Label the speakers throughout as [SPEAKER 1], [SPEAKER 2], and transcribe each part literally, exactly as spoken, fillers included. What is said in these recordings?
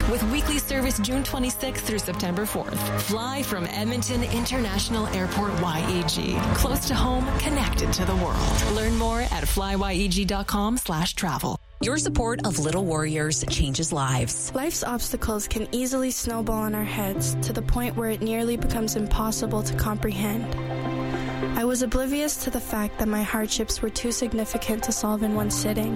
[SPEAKER 1] with weekly service June twenty-sixth through September fourth. Fly from Edmonton International Airport Y E G. Close to home, connected to the world. Learn more at flyyeg.com slash travel.
[SPEAKER 2] Your support of Little Warriors changes lives.
[SPEAKER 3] Life's obstacles can easily snowball in our heads to the point where it nearly becomes impossible to comprehend. I was oblivious to the fact that my hardships were too significant to solve in one sitting.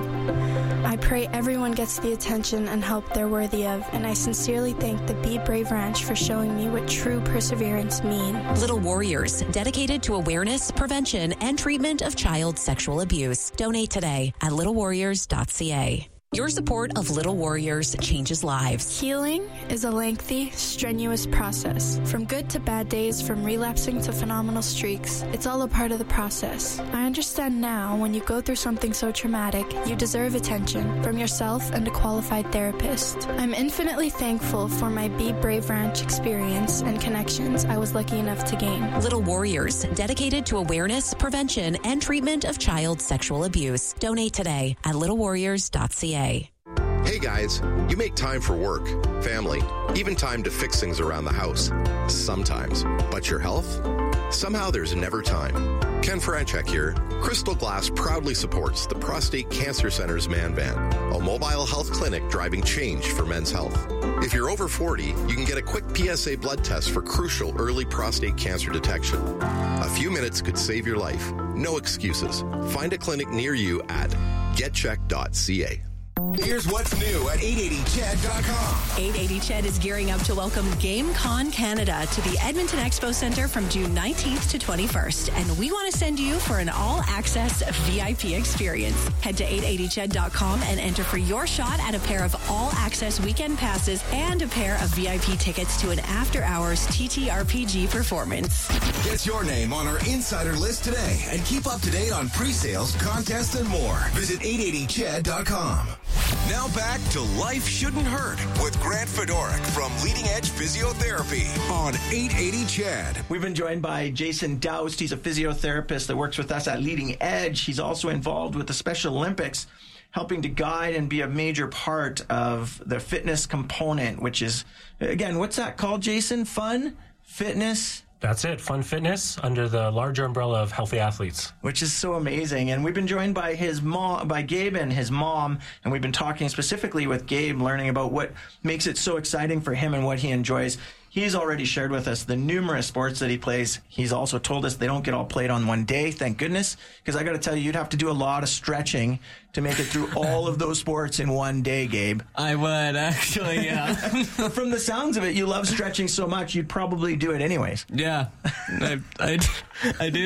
[SPEAKER 3] I pray everyone gets the attention and help they're worthy of, and I sincerely thank the Be Brave Ranch for showing me what true perseverance means.
[SPEAKER 2] Little Warriors, dedicated to awareness, prevention, and treatment of child sexual abuse. Donate today at little warriors dot c a. Your support of Little Warriors changes lives.
[SPEAKER 3] Healing is a lengthy, strenuous process. From good to bad days, from relapsing to phenomenal streaks, it's all a part of the process. I understand now when you go through something so traumatic, you deserve attention from yourself and a qualified therapist. I'm infinitely thankful for my Be Brave Ranch experience and connections I was lucky enough to gain.
[SPEAKER 2] Little Warriors, dedicated to awareness, prevention, and treatment of child sexual abuse. Donate today at little warriors dot c a.
[SPEAKER 4] Hey guys, you make time for work, family, even time to fix things around the house. Sometimes. But your health? Somehow there's never time. Ken Franchek here. Crystal Glass proudly supports the Prostate Cancer Center's Man Van, a mobile health clinic driving change for men's health. If you're over forty, you can get a quick P S A blood test for crucial early prostate cancer detection. A few minutes could save your life. No excuses. Find a clinic near you at get check dot c a.
[SPEAKER 5] Here's what's new at eight eighty C H E D dot com.
[SPEAKER 6] eight eighty C H E D is gearing up to welcome GameCon Canada to the Edmonton Expo Centre from June nineteenth to twenty-first. And we want to send you for an all-access V I P experience. Head to eight eighty C H E D dot com and enter for your shot at a pair of all-access weekend passes and a pair of V I P tickets to an after-hours T T R P G performance.
[SPEAKER 5] Get your name on our insider list today and keep up to date on pre-sales, contests, and more. Visit eight eighty C H E D dot com. Now back to Life Shouldn't Hurt with Grant Fedoruk from Leading Edge Physiotherapy on eight eighty C H E D.
[SPEAKER 7] We've been joined by Jason Doust. He's a physiotherapist that works with us at Leading Edge. He's also involved with the Special Olympics, helping to guide and be a major part of the fitness component, which is, again, what's that called, Jason? Fun, fitness,
[SPEAKER 8] That's it. Fun fitness under the larger umbrella of healthy athletes.
[SPEAKER 7] Which is so amazing. And we've been joined by his mom, by Gabe and his mom, and we've been talking specifically with Gabe, learning about what makes it so exciting for him and what he enjoys. He's already shared with us the numerous sports that he plays. He's also told us they don't get all played on one day, thank goodness, because I got to tell you, you'd have to do a lot of stretching to make it through all of those sports in one day, Gabe.
[SPEAKER 9] I would, actually, yeah.
[SPEAKER 7] From the sounds of it, you love stretching so much, you'd probably do it anyways.
[SPEAKER 9] Yeah, I, I, I do.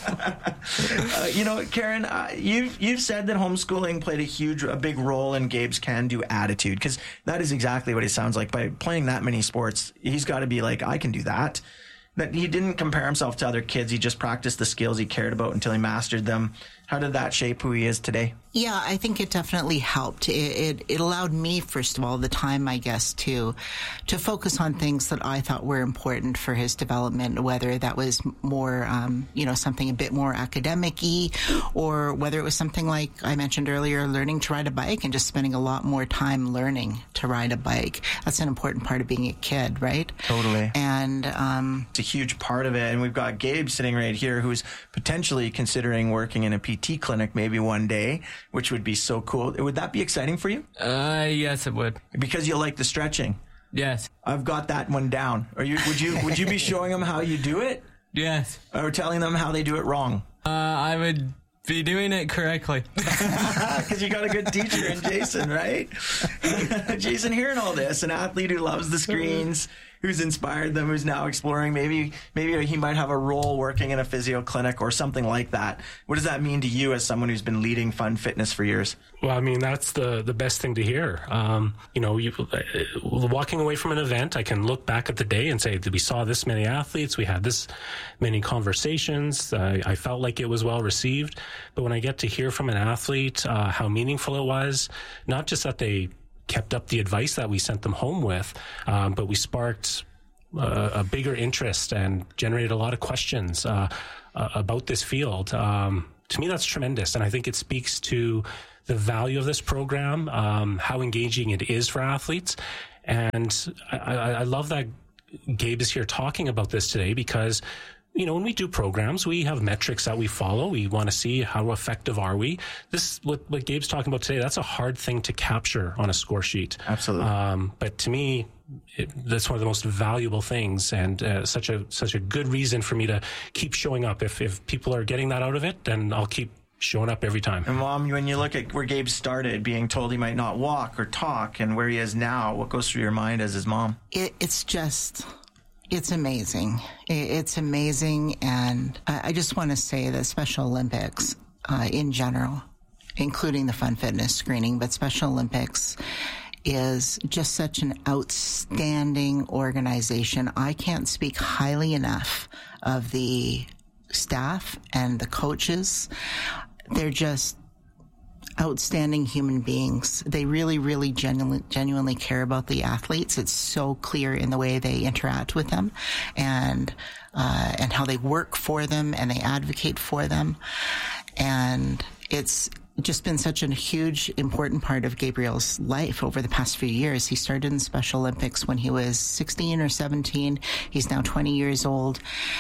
[SPEAKER 7] uh, you know, Karen, uh, you've, you've said that homeschooling played a huge, a big role in Gabe's can-do attitude, because that is exactly what he sounds like. By playing that many sports, he's got to be like, I can do that. That he didn't compare himself to other kids. He just practiced the skills he cared about until he mastered them. How did that shape who he is today?
[SPEAKER 10] Yeah, I think it definitely helped. It, it it allowed me, first of all, the time, I guess, to to focus on things that I thought were important for his development, whether that was more, um, you know, something a bit more academic-y, or whether it was something like I mentioned earlier, learning to ride a bike and just spending a lot more time learning to ride a bike. That's an important part of being a kid, right?
[SPEAKER 7] Totally.
[SPEAKER 10] And um,
[SPEAKER 7] it's a huge part of it. And we've got Gabe sitting right here who's potentially considering working in a P T clinic maybe one day, which would be so cool. Would that be exciting for you?
[SPEAKER 9] Uh, yes, it would.
[SPEAKER 7] Because you like the stretching?
[SPEAKER 9] Yes.
[SPEAKER 7] I've got that one down. Are you? Would you? Would you be showing them how you do it?
[SPEAKER 9] Yes.
[SPEAKER 7] Or telling them how they do it wrong?
[SPEAKER 9] Uh, I would be doing it correctly.
[SPEAKER 7] Because you got a good teacher in Jason, right? Jason, hearing all this, an athlete who loves the screens, who's inspired them, who's now exploring, maybe maybe he might have a role working in a physio clinic or something like that. What does that mean to you as someone who's been leading fun fitness for years?
[SPEAKER 8] Well, I mean, that's the, the best thing to hear. Um, you know, you, uh, walking away from an event, I can look back at the day and say, we saw this many athletes, we had this many conversations, uh, I felt like it was well received. But when I get to hear from an athlete uh, how meaningful it was, not just that they kept up the advice that we sent them home with, um, but we sparked uh, a bigger interest and generated a lot of questions uh, uh, about this field. Um, to me, that's tremendous. And I think it speaks to the value of this program, um, how engaging it is for athletes, And I, I, I love that Gabe is here talking about this today because, you know, when we do programs, we have metrics that we follow. We want to see how effective are we. This, what, what Gabe's talking about today, that's a hard thing to capture on a score sheet.
[SPEAKER 7] Absolutely.
[SPEAKER 8] Um, but to me, it, that's one of the most valuable things, and uh, such a such a good reason for me to keep showing up. If if people are getting that out of it, then I'll keep showing up every time.
[SPEAKER 7] And Mom, when you look at where Gabe started, being told he might not walk or talk, and where he is now, what goes through your mind as his mom?
[SPEAKER 10] It, it's just, it's amazing. It, it's amazing, and I, I just want to say that Special Olympics uh, in general, including the Fun Fitness screening, but Special Olympics is just such an outstanding organization. I can't speak highly enough of the staff and the coaches. They're just outstanding human beings. They really, really genuinely, genuinely care about the athletes. It's so clear in the way they interact with them, and uh, and how they work for them, and they advocate for them. And it's just been such a huge, important part of Gabriel's life over the past few years. He started in Special Olympics when he was sixteen or seventeen. He's now twenty years old,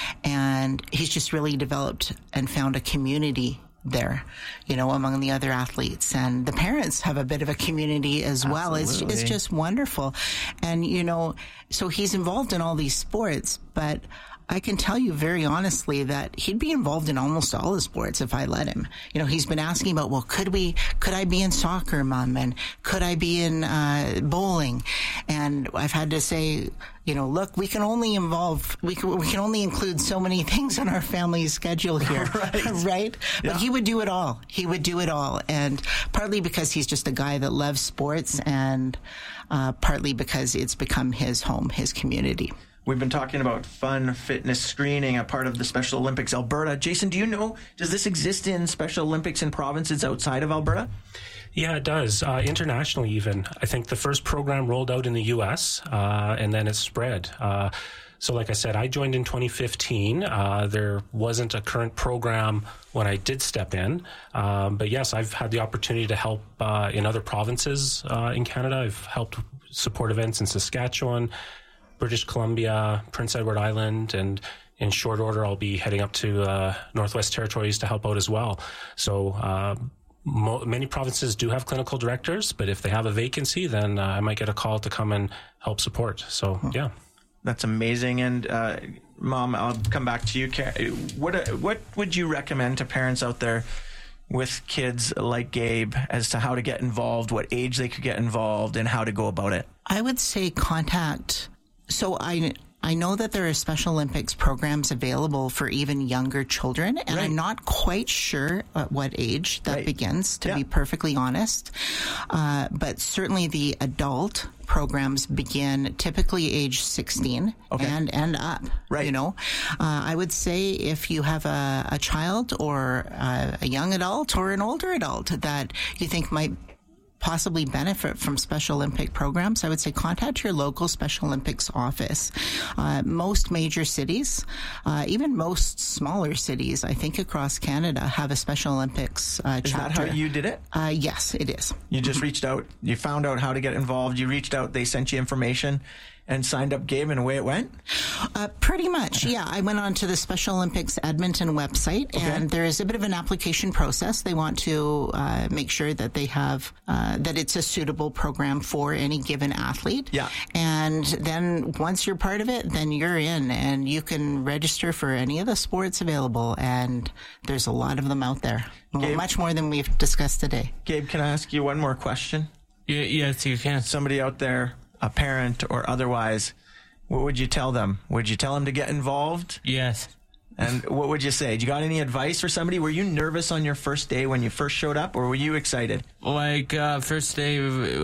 [SPEAKER 10] and he's just really developed and found a community there, you know, among the other athletes. And the parents have a bit of a community as well. It's, it's just wonderful. And, you know, so he's involved in all these sports, but I can tell you very honestly that he'd be involved in almost all the sports if I let him. You know, he's been asking about, well, could we, could I be in soccer, Mom? And could I be in uh, bowling? And I've had to say, you know, look, we can only involve, we can, we can only include so many things on our family schedule here, right? right?
[SPEAKER 7] Yeah.
[SPEAKER 10] But he would do it all. He would do it all. And partly because he's just a guy that loves sports, and uh, partly because it's become his home, his community.
[SPEAKER 7] We've been talking about Fun Fitness screening, a part of the Special Olympics Alberta. Jason, do you know, does this exist in Special Olympics in provinces outside of Alberta?
[SPEAKER 8] Yeah, it does. Uh, internationally, even. I think the first program rolled out in the U S, uh, and then it spread. Uh, so like I said, I joined in twenty fifteen. Uh, there wasn't a current program when I did step in. Um, but yes, I've had the opportunity to help uh, in other provinces uh, in Canada. I've helped support events in Saskatchewan, British Columbia, Prince Edward Island, and in short order, I'll be heading up to uh, Northwest Territories to help out as well. So uh, mo- many provinces do have clinical directors, but if they have a vacancy, then uh, I might get a call to come and help support. So, yeah.
[SPEAKER 7] That's amazing. And uh, Mom, I'll come back to you. What what would you recommend to parents out there with kids like Gabe as to how to get involved, what age they could get involved, and how to go about it?
[SPEAKER 10] I would say contact. So I I know that there are Special Olympics programs available for even younger children, and right. I'm not quite sure at what age that right. begins, to yeah. be perfectly honest. Uh, but certainly the adult programs begin typically age sixteen okay. and, and up, right. you know. Uh, I would say if you have a, a child or a, a young adult or an older adult that you think might possibly benefit from Special Olympic programs, I would say contact your local Special Olympics office. Uh, most major cities, uh, even most smaller cities, I think across Canada, have a Special Olympics uh,
[SPEAKER 7] is
[SPEAKER 10] chapter.
[SPEAKER 7] Is that how you did it?
[SPEAKER 10] Uh, yes, it is.
[SPEAKER 7] You just reached out, you found out how to get involved, you reached out, they sent you information, and signed up Gabe, and away it went?
[SPEAKER 10] Uh, pretty much, yeah. I went on to the Special Olympics Edmonton website, okay. and there is a bit of an application process. They want to uh, make sure that they have, uh, that it's a suitable program for any given athlete.
[SPEAKER 7] Yeah.
[SPEAKER 10] And then once you're part of it, then you're in, and you can register for any of the sports available, and there's a lot of them out there. Gabe, much more than we've discussed today.
[SPEAKER 7] Gabe, can I ask you one more question?
[SPEAKER 9] Y- yes, you can.
[SPEAKER 7] Somebody out there, a parent or otherwise, what would you tell them? Would you tell them to get involved?
[SPEAKER 9] Yes.
[SPEAKER 7] And what would you say? Do you got any advice for somebody? Were you nervous on your first day when you first showed up, or were you excited?
[SPEAKER 9] Like uh, first day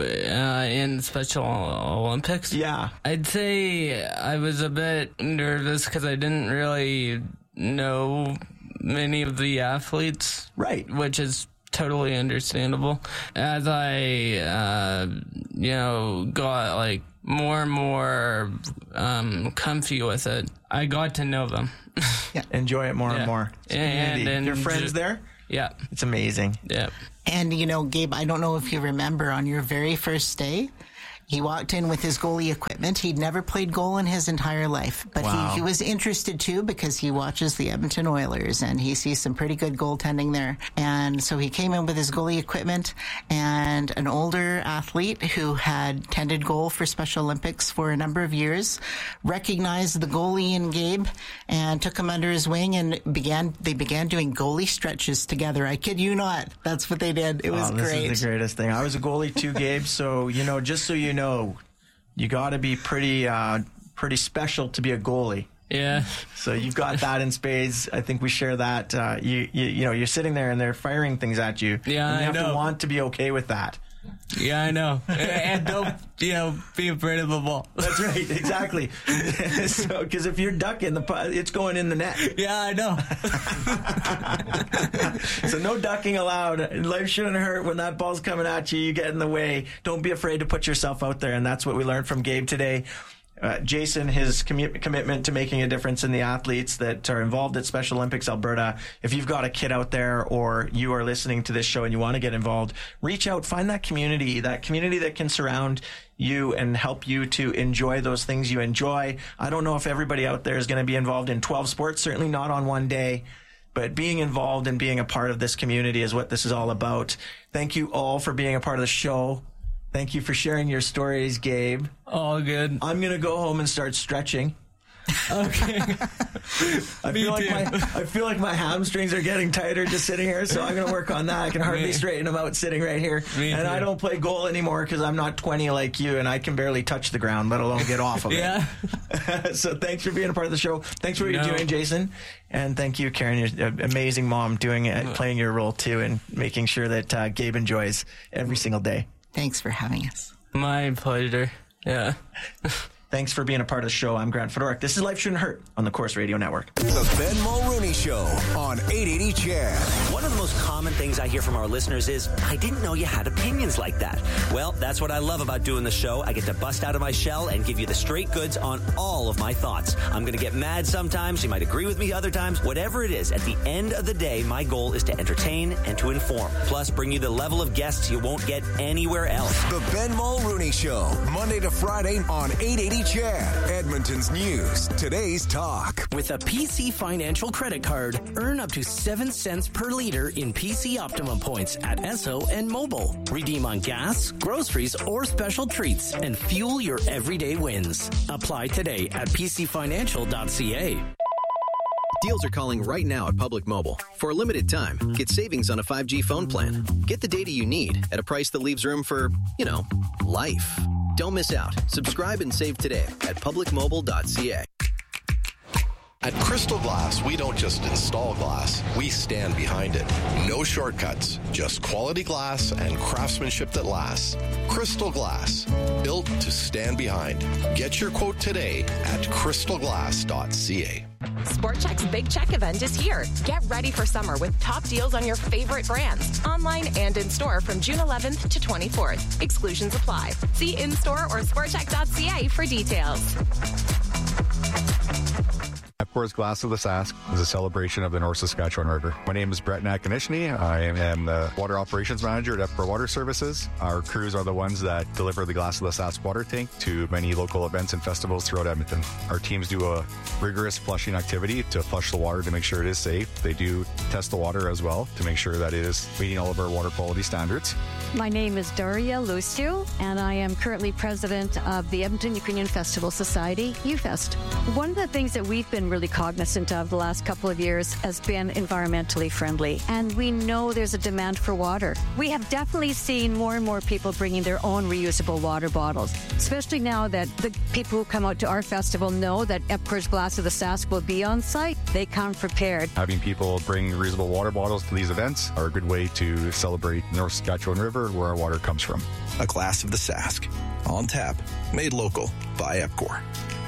[SPEAKER 9] uh, in Special Olympics?
[SPEAKER 7] Yeah.
[SPEAKER 9] I'd say I was a bit nervous because I didn't really know many of the athletes.
[SPEAKER 7] Right.
[SPEAKER 9] Which is totally understandable. As I, uh, you know, got like more and more um, comfy with it, I got to know them.
[SPEAKER 7] Yeah. Enjoy it more yeah. and more. It's
[SPEAKER 9] and, and
[SPEAKER 7] your friends
[SPEAKER 9] just,
[SPEAKER 7] there?
[SPEAKER 9] Yeah.
[SPEAKER 7] It's amazing.
[SPEAKER 9] Yeah.
[SPEAKER 10] And, you know, Gabe, I don't know if you remember on your very first day, He walked in with his goalie equipment. He'd never played goal in his entire life, but
[SPEAKER 7] Wow.
[SPEAKER 10] he, he was interested too because he watches the Edmonton Oilers and he sees some pretty good goaltending there. And so he came in with his goalie equipment, and an older athlete who had tended goal for Special Olympics for a number of years recognized the goalie in Gabe and took him under his wing and began, they began doing goalie stretches together. I kid you not. That's what they did. It was
[SPEAKER 7] Oh, this
[SPEAKER 10] great.
[SPEAKER 7] is the greatest thing. I was a goalie too, Gabe. So, you know, just so you know, you got to be pretty, uh, pretty special to be a goalie.
[SPEAKER 9] Yeah.
[SPEAKER 7] So you've got that in spades. I think we share that. Uh, you, you, you know, you're sitting there and they're firing things at you.
[SPEAKER 9] Yeah,
[SPEAKER 7] and you
[SPEAKER 9] I
[SPEAKER 7] have
[SPEAKER 9] know.
[SPEAKER 7] to want to be okay with that.
[SPEAKER 9] Yeah, I know. And don't, you know, be afraid of the ball.
[SPEAKER 7] That's right, exactly. So, because if you're ducking, the pu- it's going in the net.
[SPEAKER 9] Yeah, I know.
[SPEAKER 7] So no ducking allowed. Life shouldn't hurt when that ball's coming at you. You get in the way. Don't be afraid to put yourself out there, and that's what we learned from Gabe today. Uh, Jason, his commu- commitment to making a difference in the athletes that are involved at Special Olympics Alberta. If you've got a kid out there or you are listening to this show and you want to get involved, reach out, find that community, that community that can surround you and help you to enjoy those things you enjoy. I don't know if everybody out there is going to be involved in twelve sports, certainly not on one day. But being involved and being a part of this community is what this is all about. Thank you all for being a part of the show. Thank you for sharing your stories, Gabe.
[SPEAKER 9] All good.
[SPEAKER 7] I'm going to go home and start stretching.
[SPEAKER 9] Okay.
[SPEAKER 7] I
[SPEAKER 9] Me
[SPEAKER 7] feel like
[SPEAKER 9] too.
[SPEAKER 7] my I feel like my hamstrings are getting tighter just sitting here, so I'm going to work on that. I can hardly
[SPEAKER 9] Me.
[SPEAKER 7] straighten them out sitting right here.
[SPEAKER 9] Me
[SPEAKER 7] and
[SPEAKER 9] too.
[SPEAKER 7] I don't play goal anymore because I'm not twenty like you, and I can barely touch the ground, let alone get off of
[SPEAKER 9] Yeah.
[SPEAKER 7] it. So thanks for being a part of the show. Thanks for what
[SPEAKER 9] No.
[SPEAKER 7] you're doing, Jason. And thank you, Karen. You're an amazing mom doing it, playing your role too, and making sure that uh, Gabe enjoys every single day.
[SPEAKER 10] Thanks for having us.
[SPEAKER 9] My pleasure. Yeah.
[SPEAKER 7] Thanks for being a part of the show. I'm Grant Fedoruk. This is Life Shouldn't Hurt on the Corus Radio Network.
[SPEAKER 5] The Ben Mulrooney Show on eight eighty C H E D.
[SPEAKER 11] One of the most common things I hear from our listeners is, I didn't know you had opinions like that. Well, that's what I love about doing the show. I get to bust out of my shell and give you the straight goods on all of my thoughts. I'm going to get mad sometimes. You might agree with me other times. Whatever it is, at the end of the day, my goal is to entertain and to inform. Plus, bring you the level of guests you won't get anywhere else.
[SPEAKER 5] The Ben Mulrooney Show, Monday to Friday on eight eighty C H E D. Edmonton's news, today's talk.
[SPEAKER 12] With a P C Financial credit card, earn up to seven cents per liter in P C Optimum points at Esso and Mobile. Redeem on gas, groceries, or special treats and fuel your everyday wins. Apply today at p c financial dot c a.
[SPEAKER 13] Deals are calling right now at Public Mobile. For a limited time, get savings on a five G phone plan. Get the data you need at a price that leaves room for, you know, life. Don't miss out. Subscribe and save today at public mobile dot c a.
[SPEAKER 4] At Crystal Glass, we don't just install glass, we stand behind it. No shortcuts, just quality glass and craftsmanship that lasts. Crystal Glass, built to stand behind. Get your quote today at crystal glass dot c a.
[SPEAKER 14] Sport Chek's Big Check event is here. Get ready for summer with top deals on your favorite brands, online and in store from June eleventh to twenty-fourth. Exclusions apply. See in-store or sport chek dot c a for details.
[SPEAKER 15] Epcor's Glass of the Sask is a celebration of the North Saskatchewan River. My name is Brett Nakanishny. I am the Water Operations Manager at Epcor Water Services. Our crews are the ones that deliver the Glass of the Sask water tank to many local events and festivals throughout Edmonton. Our teams do a rigorous flushing activity to flush the water to make sure it is safe. They do test the water as well to make sure that it is meeting all of our water quality standards.
[SPEAKER 16] My name is Daria Luciu, and I am currently president of the Edmonton Ukrainian Festival Society, UFest. One of the things that we've been really cognizant of the last couple of years has been environmentally friendly, and we know there's a demand for water. We have definitely seen more and more people bringing their own reusable water bottles, especially now that the people who come out to our festival know that Epcor's Glass of the Sask will be on site. They come prepared.
[SPEAKER 15] Having people bring reusable water bottles to these events are a good way to celebrate the North Saskatchewan River, where our water comes from.
[SPEAKER 17] A Glass of the Sask. On tap. Made local by Epcor.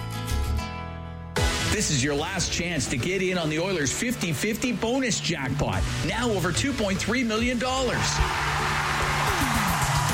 [SPEAKER 18] This is your last chance to get in on the Oilers' fifty-fifty bonus jackpot. Now over two point three million dollars. Imagine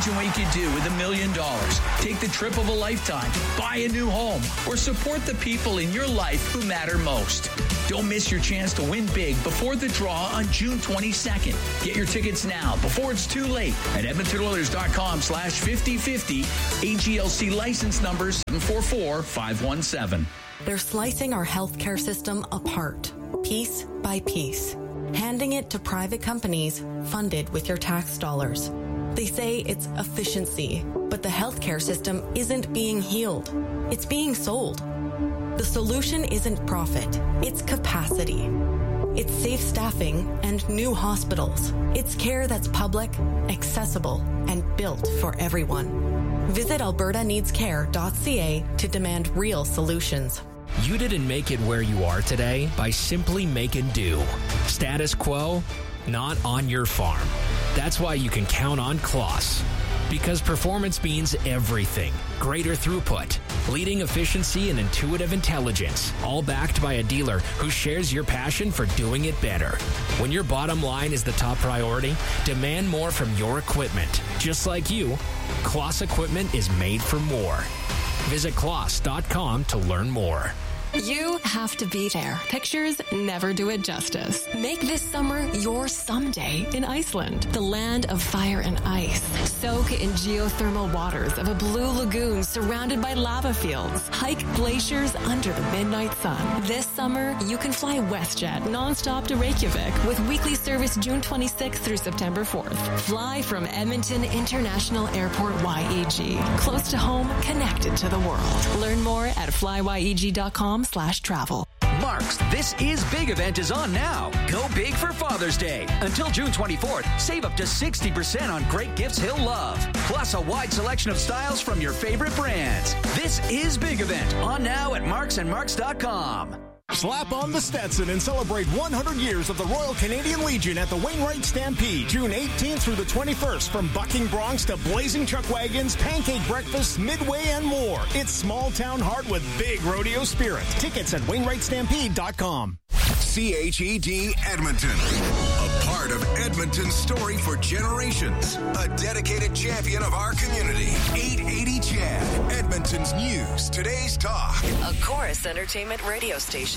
[SPEAKER 18] Imagine what you could do with a million dollars. Take the trip of a lifetime, buy a new home, or support the people in your life who matter most. Don't miss your chance to win big before the draw on June twenty-second. Get your tickets now before it's too late at edmonton oilers dot com slash fifty fifty. A G L C license number seven four four five one seven.
[SPEAKER 19] They're slicing our healthcare system apart, piece by piece, handing it to private companies funded with your tax dollars. They say it's efficiency, but the healthcare system isn't being healed. It's being sold. The solution isn't profit, it's capacity. It's safe staffing and new hospitals. It's care that's public, accessible, and built for everyone. Visit alberta needs care dot c a to demand real solutions.
[SPEAKER 20] You didn't make it where you are today by simply making do. Status quo, not on your farm. That's why you can count on Kloss. Because performance means everything. Greater throughput, leading efficiency and intuitive intelligence, all backed by a dealer who shares your passion for doing it better. When your bottom line is the top priority, demand more from your equipment. Just like you, Kloss equipment is made for more. Visit kloss dot com to learn more.
[SPEAKER 1] You have to be there. Pictures never do it justice. Make this summer your someday in Iceland, the land of fire and ice. Soak in geothermal waters of a blue lagoon surrounded by lava fields. Hike glaciers under the midnight sun. This summer, you can fly WestJet nonstop to Reykjavik with weekly service June twenty-sixth through September fourth. Fly from Edmonton International Airport Y E G. Close to home, connected to the world. Learn more at fly y e g dot com slash travel.
[SPEAKER 21] Mark's This Is Big event is on now. Go big for Father's Day. Until June twenty-fourth, save up to sixty percent on great gifts he'll love. Plus a wide selection of styles from your favorite brands. This Is Big event on now at marks and marks dot com.
[SPEAKER 22] Slap on the Stetson and celebrate one hundred years of the Royal Canadian Legion at the Wainwright Stampede, June eighteenth through the twenty-first. From bucking broncs to blazing chuck wagons, pancake breakfasts, midway, and more. It's small town heart with big rodeo spirit. Tickets at wainwright stampede dot com.
[SPEAKER 5] C H E D Edmonton. A part of Edmonton's story for generations. A dedicated champion of our community. eight eighty C H E D. Edmonton's news. Today's talk.
[SPEAKER 23] A Chorus Entertainment radio station.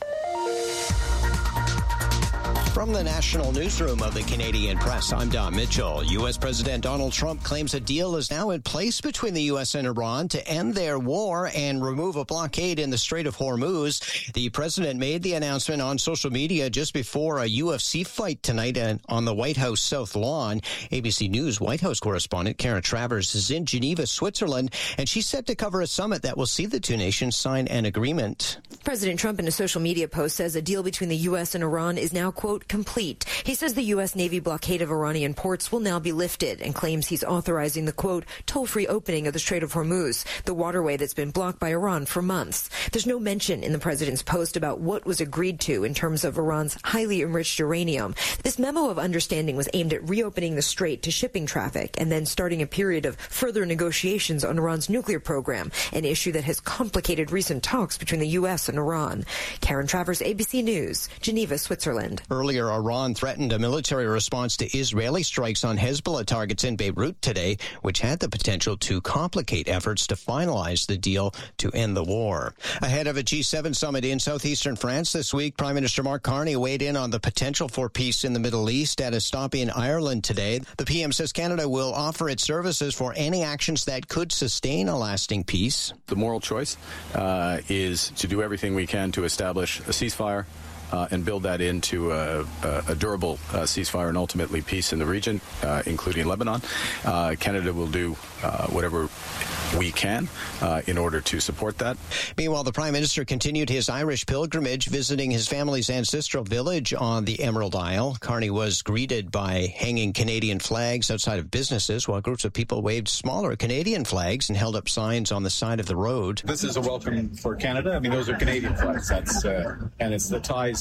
[SPEAKER 24] From the National Newsroom of the Canadian Press, I'm Don Mitchell. U S. President Donald Trump claims a deal is now in place between the U S and Iran to end their war and remove a blockade in the Strait of Hormuz. The president made the announcement on social media just before a U F C fight tonight on the White House South Lawn. A B C News White House correspondent Karen Travers is in Geneva, Switzerland, and she's set to cover a summit that will see the two nations sign an agreement.
[SPEAKER 25] President Trump in a social media post says a deal between the U S and Iran is now, quote, complete. He says the U S. Navy blockade of Iranian ports will now be lifted and claims he's authorizing the, quote, toll-free opening of the Strait of Hormuz, the waterway that's been blocked by Iran for months. There's no mention in the president's post about what was agreed to in terms of Iran's highly enriched uranium. This memo of understanding was aimed at reopening the strait to shipping traffic and then starting a period of further negotiations on Iran's nuclear program, an issue that has complicated recent talks between the U S and Iran. Karen Travers, A B C News, Geneva, Switzerland.
[SPEAKER 24] Earlier, Iran threatened a military response to Israeli strikes on Hezbollah targets in Beirut today, which had the potential to complicate efforts to finalize the deal to end the war. Ahead of a G seven summit in southeastern France this week, Prime Minister Mark Carney weighed in on the potential for peace in the Middle East at a stop in Ireland today. The P M says Canada will offer its services for any actions that could sustain a lasting peace.
[SPEAKER 26] The moral choice uh, is to do everything we can to establish a ceasefire Uh, and build that into a, a durable uh, ceasefire and ultimately peace in the region, uh, including Lebanon. Uh, Canada will do uh, whatever we can uh, in order to support that.
[SPEAKER 24] Meanwhile, the Prime Minister continued his Irish pilgrimage, visiting his family's ancestral village on the Emerald Isle. Carney was greeted by hanging Canadian flags outside of businesses, while groups of people waved smaller Canadian flags and held up signs on the side of the road.
[SPEAKER 27] This is a welcome for Canada. I mean, those are Canadian flags. That's uh, and it's the ties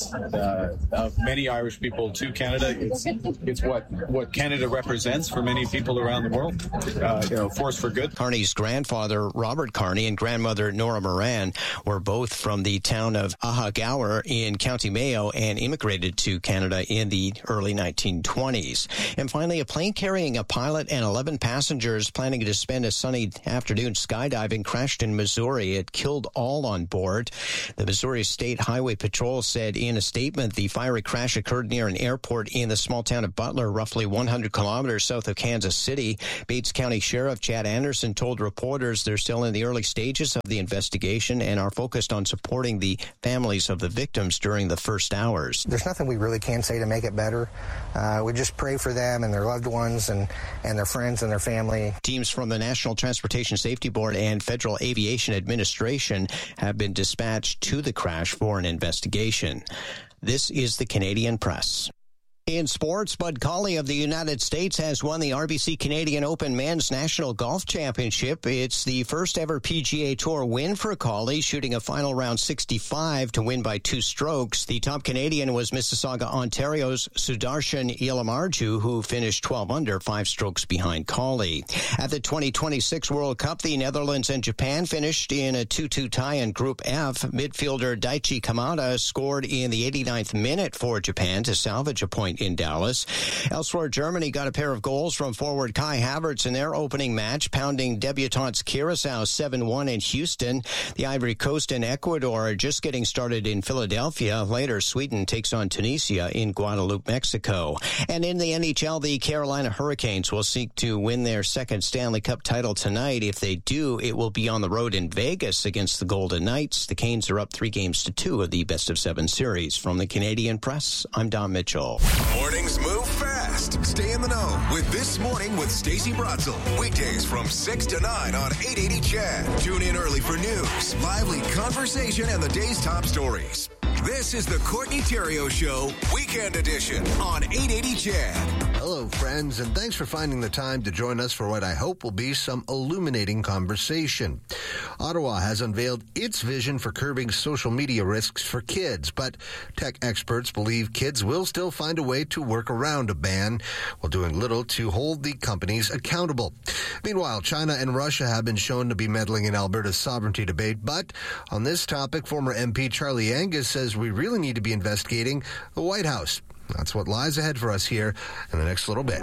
[SPEAKER 2] presence uh, of many Irish people to Canada. It's it's what what Canada represents for many people around the world. Uh, you know, force for good.
[SPEAKER 24] Carney's grandfather, Robert Carney, and grandmother, Nora Moran, were both from the town of Ahagawr in County Mayo and immigrated to Canada in the early nineteen twenties. And finally, a plane carrying a pilot and eleven passengers planning to spend a sunny afternoon skydiving crashed in Missouri. It killed all on board. The Missouri State Highway Patrol said in a statement the fiery crash occurred near an airport in the small town of Butler, roughly one hundred kilometers south of Kansas City. Bates County Sheriff Chad Anderson told reporters they're still in the early stages of the investigation and are focused on supporting the families of the victims during the first hours.
[SPEAKER 3] There's nothing we really can say to make it better. Uh, we just pray for them and their loved ones and, and their friends and their family.
[SPEAKER 24] Teams from the National Transportation Safety Board and Federal Aviation Administration have been dispatched to the crash for an investigation. This is the Canadian Press. In sports, Bud Cauley of the United States has won the R B C Canadian Open Men's National Golf Championship. It's the first ever P G A Tour win for Cauley, shooting a final round sixty-five to win by two strokes. The top Canadian was Mississauga, Ontario's Sudarshan Yalamarju, who finished twelve under, five strokes behind Cauley. At the twenty twenty-six World Cup, the Netherlands and Japan finished in a two two tie in Group F. Midfielder Daichi Kamada scored in the eighty-ninth minute for Japan to salvage a point in Dallas. Elsewhere, Germany got a pair of goals from forward Kai Havertz in their opening match, pounding debutantes Curaçao seven one in Houston. The Ivory Coast and Ecuador are just getting started in Philadelphia. Later, Sweden takes on Tunisia in Guadalupe, Mexico. And in the N H L, the Carolina Hurricanes will seek to win their second Stanley Cup title tonight. If they do, it will be on the road in Vegas against the Golden Knights. The Canes are up three games to two of the best of seven series. From the Canadian Press, I'm Don Mitchell.
[SPEAKER 5] Mornings move fast. Stay in the know with This Morning with Stacey Bratzel. Weekdays from six to nine on eight eighty C H E D. Tune in early for news, lively conversation, and the day's top stories. This is the Courtney Theriault Show, Weekend Edition on eight eighty C H E D.
[SPEAKER 6] Hello, friends, and thanks for finding the time to join us for what I hope will be some illuminating conversation. Ottawa has unveiled its vision for curbing social media risks for kids, but tech experts believe kids will still find a way to work around a ban while doing little to hold the companies accountable. Meanwhile, China and Russia have been shown to be meddling in Alberta's sovereignty debate, but on this topic, former M P Charlie Angus says we really need to be investigating the White House. That's what lies ahead for us here in the next little bit.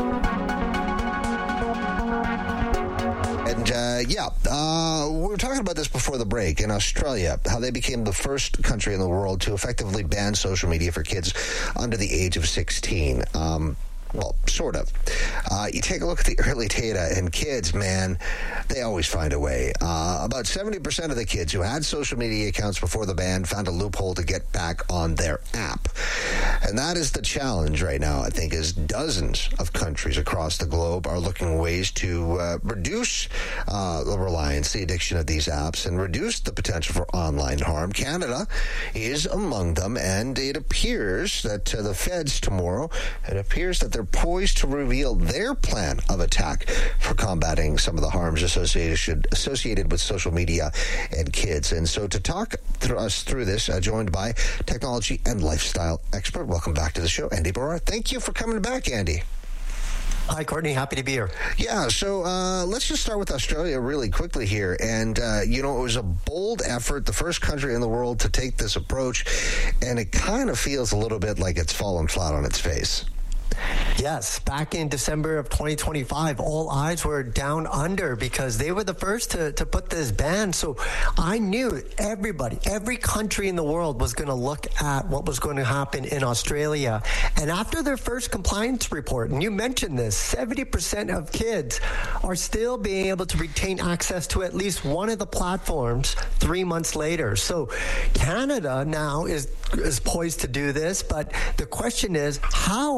[SPEAKER 6] And, uh, yeah, uh, we were talking about this before the break in Australia, how they became the first country in the world to effectively ban social media for kids under the age of sixteen. Um, Well, sort of. Uh, you take a look at the early data, and kids, man, they always find a way. Uh, about seventy percent of the kids who had social media accounts before the ban found a loophole to get back on their app. And that is the challenge right now, I think, is dozens of countries across the globe are looking ways to uh, reduce uh, the reliance, the addiction of these apps, and reduce the potential for online harm. Canada is among them, and it appears that uh, the feds tomorrow, it appears that they're poised to reveal their plan of attack for combating some of the harms associated associated with social media and kids. And so to talk through us through this, uh, joined by technology and lifestyle expert, welcome back to the show, Andy Barra. Thank you for coming back, Andy.
[SPEAKER 8] Hi, Courtney. Happy to be here.
[SPEAKER 6] Yeah, so uh, let's just start with Australia really quickly here. And, uh, you know, it was a bold effort, the first country in the world to take this approach, and it kind of feels a little bit like it's fallen flat on its face.
[SPEAKER 8] Yes, back in December of twenty twenty-five, all eyes were down under because they were the first to, to put this ban. So I knew everybody, every country in the world was going to look at what was going to happen in Australia. And after their first compliance report, and you mentioned this, seventy percent of kids are still being able to retain access to at least one of the platforms three months later. So Canada now is, is poised to do this, but the question is, how are they going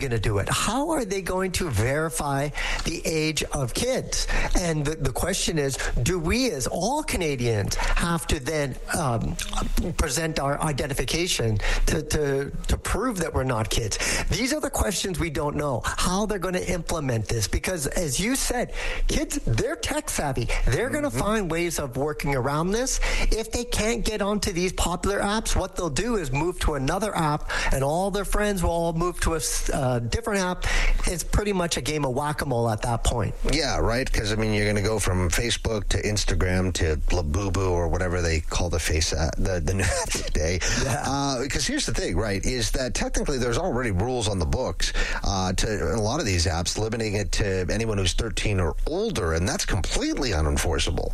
[SPEAKER 8] going to do it? How are they going to verify the age of kids? And the, the question is, do we as all Canadians have to then um, present our identification to, to, to prove that we're not kids? These are the questions we don't know, how they're going to implement this. Because as you said, kids, they're tech savvy. They're going to mm-hmm. find ways of working around this. If they can't get onto these popular apps, what they'll do is move to another app, and all their friends will all move to a uh, different app. It's pretty much a game of whack-a-mole at that point.
[SPEAKER 6] Yeah, right? Because, I mean, you're going to go from Facebook to Instagram to Labubu or whatever they call the face app, the, the new app today. Yeah. Uh, because here's the thing, right, is that technically there's already rules on the books uh, to a lot of these apps, limiting it to anyone who's thirteen or older, and that's completely unenforceable.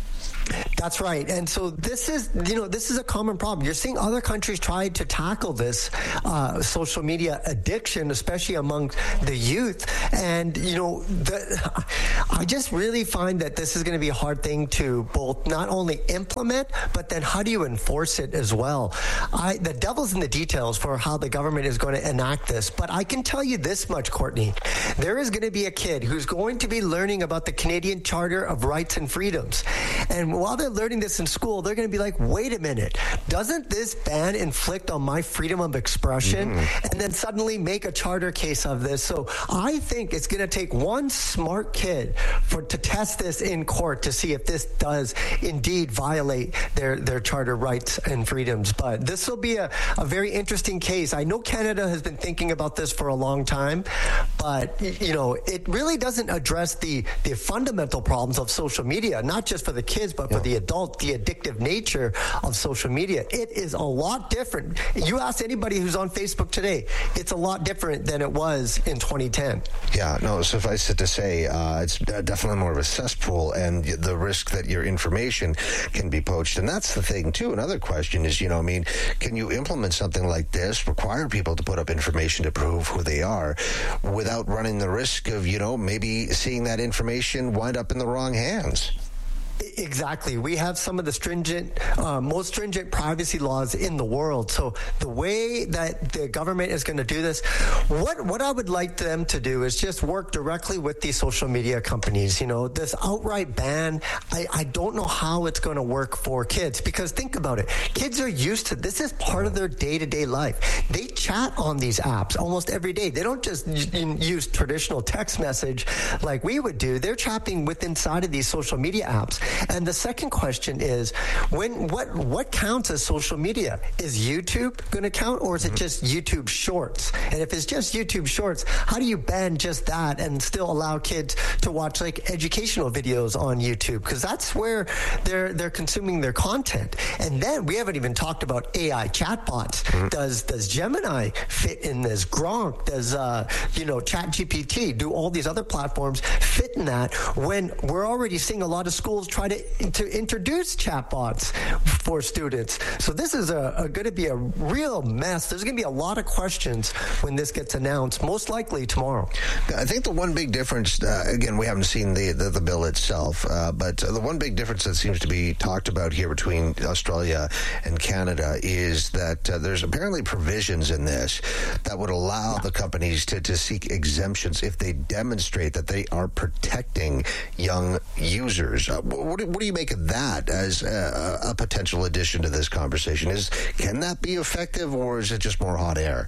[SPEAKER 8] That's right. And so this is, you know, this is a common problem. You're seeing other countries try to tackle this uh, social media addiction, especially among the youth. And, you know, the, I just really find that this is going to be a hard thing to both not only implement, but then how do you enforce it as well? I, the devil's in the details for how the government is going to enact this. But I can tell you this much, Courtney. There is going to be a kid who's going to be learning about the Canadian Charter of Rights and Freedoms. And while they're learning this in school, they're going to be like, wait a minute, doesn't this ban inflict on my freedom of expression? Mm. And then suddenly make a charter case of this. So I think it's going to take one smart kid for to test this in court to see if this does indeed violate their, their charter rights and freedoms. But this will be a, a very interesting case. I know Canada has been thinking about this for a long time, but, you know, it really doesn't address the, the fundamental problems of social media, not just for the kids, but for the adult, the addictive nature of social media. It is a lot different. You ask anybody who's on Facebook today, it's a lot different than it was in twenty ten.
[SPEAKER 6] Yeah, no, suffice it to say, uh, it's definitely more of a cesspool, and the risk that your information can be poached. And that's the thing, too. Another question is, you know, I mean, can you implement something like this, require people to put up information to prove who they are, without running the risk of, you know, maybe seeing that information wind up in the wrong hands?
[SPEAKER 8] Exactly. We have some of the stringent, uh, most stringent privacy laws in the world. So the way that the government is going to do this, what what I would like them to do is just work directly with these social media companies. You know, this outright ban, I, I don't know how it's going to work for kids, because think about it. Kids are used to this. Is part of their day-to-day life. They chat on these apps almost every day. They don't just use traditional text message like we would do. They're chatting with inside of these social media apps. And the second question is, when what what counts as social media? Is YouTube going to count, or is it just YouTube Shorts? And if it's just YouTube Shorts, how do you ban just that and still allow kids to watch like educational videos on YouTube? Because that's where they're they're consuming their content. And then we haven't even talked about A I chatbots. Mm-hmm. Does does Gemini fit in this? Gronk, does uh, you know ChatGPT, do all these other platforms fit in that? When we're already seeing a lot of schools try to to introduce chatbots for students. So this is a, a going to be a real mess. There's going to be a lot of questions when this gets announced, most likely tomorrow.
[SPEAKER 6] I think the one big difference, uh, again, we haven't seen the, the, the bill itself, uh, but the one big difference that seems to be talked about here between Australia and Canada is that uh, there's apparently provisions in this that would allow yeah. the companies to, to seek exemptions if they demonstrate that they are protecting young users. Uh, what, what do you make of that as a, a potential addition to this conversation? Is can that be effective, or is it just more hot air?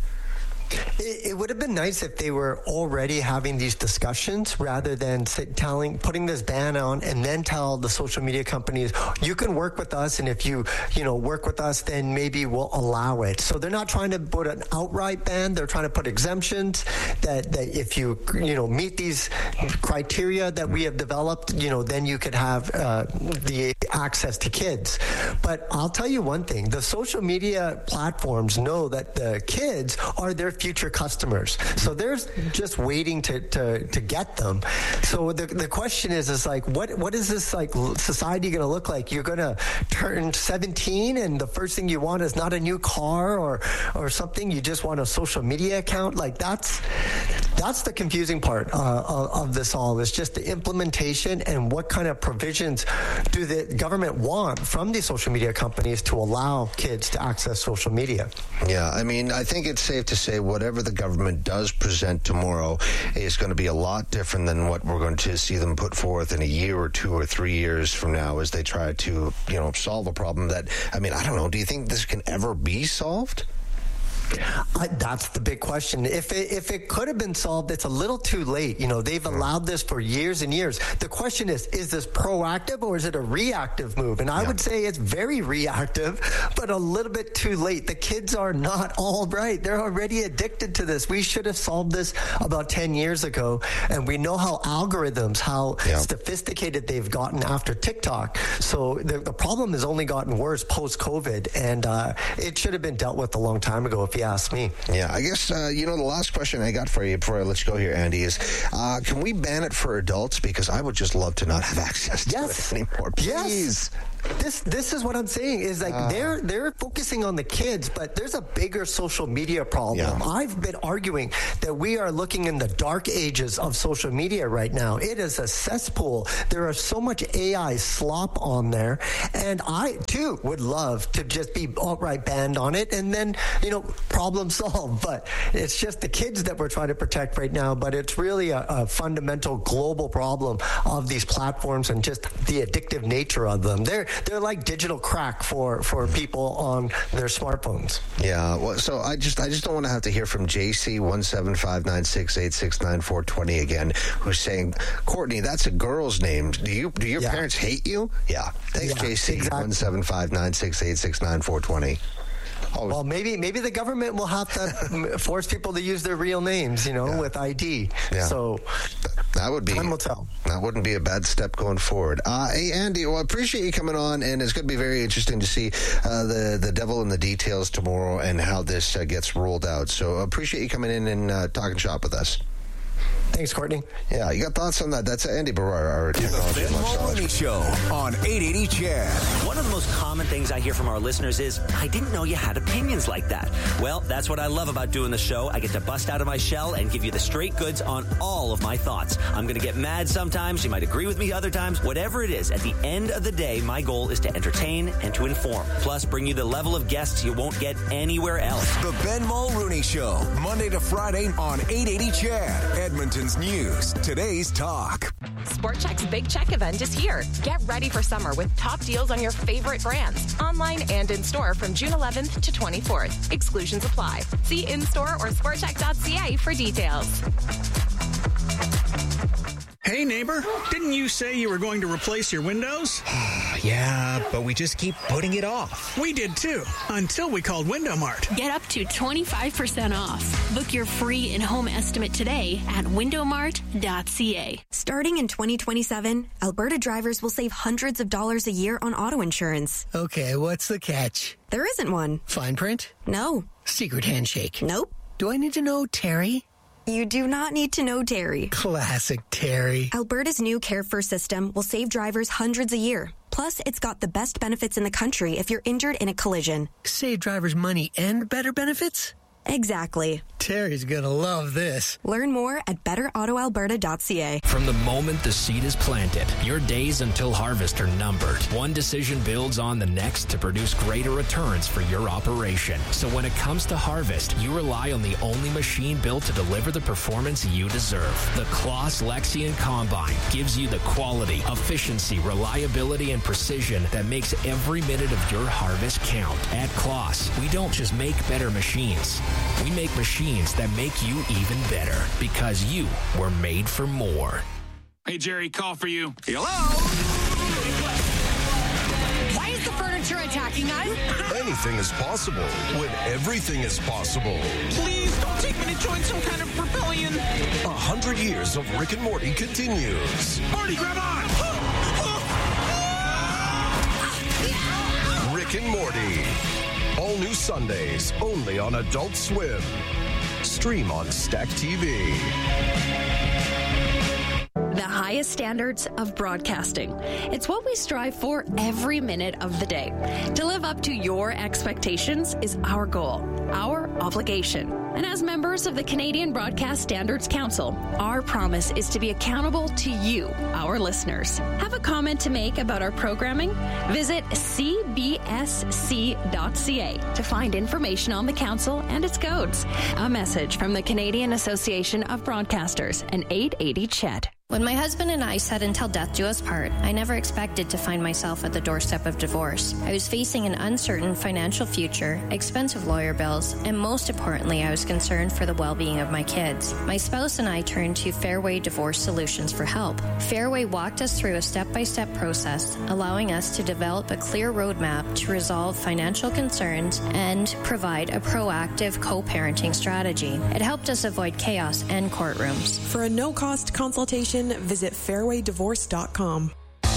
[SPEAKER 8] It, it would have been nice if they were already having these discussions rather than sit, telling, putting this ban on and then tell the social media companies, you can work with us, and if you, you know, work with us, then maybe we'll allow it. So they're not trying to put an outright ban. They're trying to put exemptions that, that if you, you know, meet these criteria that we have developed, you know, then you could have uh, the access to kids. But I'll tell you one thing, the social media platforms know that the kids are their future customers. So they're just waiting to, to, to get them. So the the question is, is like, what what is this like society going to look like? You're going to turn seventeen and the first thing you want is not a new car or or something. You just want a social media account. Like that's that's the confusing part uh, of, of this all, is just the implementation and what kind of provisions do the government want from these social media companies to allow kids to access social media.
[SPEAKER 6] Yeah, I mean, I think it's safe to say whatever the government does present tomorrow is going to be a lot different than what we're going to see them put forth in a year or two or three years from now as they try to, you know, solve a problem that, I mean, I don't know, do you think this can ever be solved?
[SPEAKER 8] I, that's the big question. If it, if it could have been solved, it's a little too late. You know, they've allowed this for years and years. The question is, is this proactive or is it a reactive move? And I yeah. would say it's very reactive, but a little bit too late. The kids are not all right. They're already addicted to this. We should have solved this about ten years ago. And we know how algorithms, how yeah. sophisticated they've gotten after TikTok. So the, the problem has only gotten worse post-COVID. And uh, it should have been dealt with a long time ago, if you ask me.
[SPEAKER 6] Yeah, I guess, uh, you know, the last question I got for you before I let you go here, Andy, is uh, can we ban it for adults? Because I would just love to not have access to
[SPEAKER 8] yes.
[SPEAKER 6] it anymore. Please.
[SPEAKER 8] Yes. This this is what I'm saying is like uh, they're they're focusing on the kids, but there's a bigger social media problem. Yeah. I've been arguing that we are looking in the dark ages of social media right now. It is a cesspool. There are so much A I slop on there, and I too would love to just be outright banned on it, and then you know problem solved. But it's just the kids that we're trying to protect right now. But it's really a, a fundamental global problem of these platforms and just the addictive nature of them. They're They're like digital crack for, for people on their smartphones.
[SPEAKER 6] Yeah, well, so I just I just don't want to have to hear from J C one seven five nine six eight six nine four two zero again, who's saying, Courtney, that's a girl's name. Do you do your yeah. parents hate you? Yeah. Thanks, yeah, J C exactly. one seven five nine six eight six nine four two zero.
[SPEAKER 8] Oh. Well, maybe maybe the government will have to force people to use their real names, you know, yeah. with I D. Yeah. So
[SPEAKER 6] that would be
[SPEAKER 8] time will tell.
[SPEAKER 6] That wouldn't be a bad step going forward. Uh, hey, Andy, well, I appreciate you coming on, and it's going to be very interesting to see uh, the the devil in the details tomorrow and how this uh, gets rolled out. So I appreciate you coming in and uh, talking shop with us.
[SPEAKER 8] Thanks, Courtney.
[SPEAKER 6] Yeah, you got thoughts on that? That's Andy Barrar, our technology
[SPEAKER 5] The Ben Mulroney Show on eight eighty C H E D.
[SPEAKER 7] One of the most common things I hear from our listeners is, I didn't know you had opinions like that. Well, that's what I love about doing the show. I get to bust out of my shell and give you the straight goods on all of my thoughts. I'm going to get mad sometimes. You might agree with me other times. Whatever it is, at the end of the day, my goal is to entertain and to inform. Plus, bring you the level of guests you won't get anywhere else.
[SPEAKER 5] The Ben Mulroney Show, Monday to Friday on eight eighty C H E D. Edmonton's news, today's talk.
[SPEAKER 14] Sport Chek's Big Check event is here. Get ready for summer with top deals on your favorite brands, online and in store from June eleventh to twenty-fourth. Exclusions apply. See in-store or sport chek dot c a for details.
[SPEAKER 9] Hey, neighbor, didn't you say you were going to replace your windows?
[SPEAKER 10] Yeah, but we just keep putting it off.
[SPEAKER 9] We did too, until we called Window Mart.
[SPEAKER 11] Get up to twenty-five percent off. Book your free in-home estimate today at window mart dot c a.
[SPEAKER 12] Starting in twenty twenty-seven, Alberta drivers will save hundreds of dollars a year on auto insurance.
[SPEAKER 10] Okay, what's the catch?
[SPEAKER 12] There isn't one.
[SPEAKER 10] Fine print?
[SPEAKER 12] No.
[SPEAKER 10] Secret handshake?
[SPEAKER 12] Nope.
[SPEAKER 10] Do I need to know Terry?
[SPEAKER 12] You do not need to know Terry.
[SPEAKER 10] Classic Terry.
[SPEAKER 12] Alberta's new Care First system will save drivers hundreds a year. Plus, it's got the best benefits in the country if you're injured in a collision.
[SPEAKER 10] Save drivers money and better benefits?
[SPEAKER 12] Exactly.
[SPEAKER 10] Terry's gonna love this.
[SPEAKER 12] Learn more at better auto alberta dot c a.
[SPEAKER 20] From the moment the seed is planted, your days until harvest are numbered. One decision builds on the next to produce greater returns for your operation. So when it comes to harvest, you rely on the only machine built to deliver the performance you deserve. The Claas Lexion Combine gives you the quality, efficiency, reliability, and precision that makes every minute of your harvest count. At Claas, we don't just make better machines. We make machines that make you even better because you were made for more.
[SPEAKER 13] Hey, Jerry, call for you.
[SPEAKER 27] Hello? Why is the furniture attacking us?
[SPEAKER 28] Anything is possible when everything is possible.
[SPEAKER 27] Please don't take me to join some kind of rebellion.
[SPEAKER 28] A hundred years of Rick and Morty continues.
[SPEAKER 27] Morty, grab on!
[SPEAKER 28] Rick and Morty. All new Sundays, only on Adult Swim. Stream on Stack T V.
[SPEAKER 11] the highest standards of broadcasting. It's what we strive for every minute of the day. To live up to your expectations is our goal, our obligation. And as members of the Canadian Broadcast Standards Council, our promise is to be accountable to you, our listeners. Have a comment to make about our programming? Visit c b s c dot c a to find information on the council and its codes. A message from the Canadian Association of Broadcasters and eight eighty C H E D.
[SPEAKER 1] When my husband and I said until death do us part, I never expected to find myself at the doorstep of divorce. I was facing an uncertain financial future, expensive lawyer bills, and most importantly, I was concerned for the well-being of my kids. My spouse and I turned to Fairway Divorce Solutions for help. Fairway walked us through a step-by-step process, allowing us to develop a clear roadmap to resolve financial concerns and provide a proactive co-parenting strategy. It helped us avoid chaos and courtrooms.
[SPEAKER 4] For a no-cost consultation, visit fairway divorce dot com.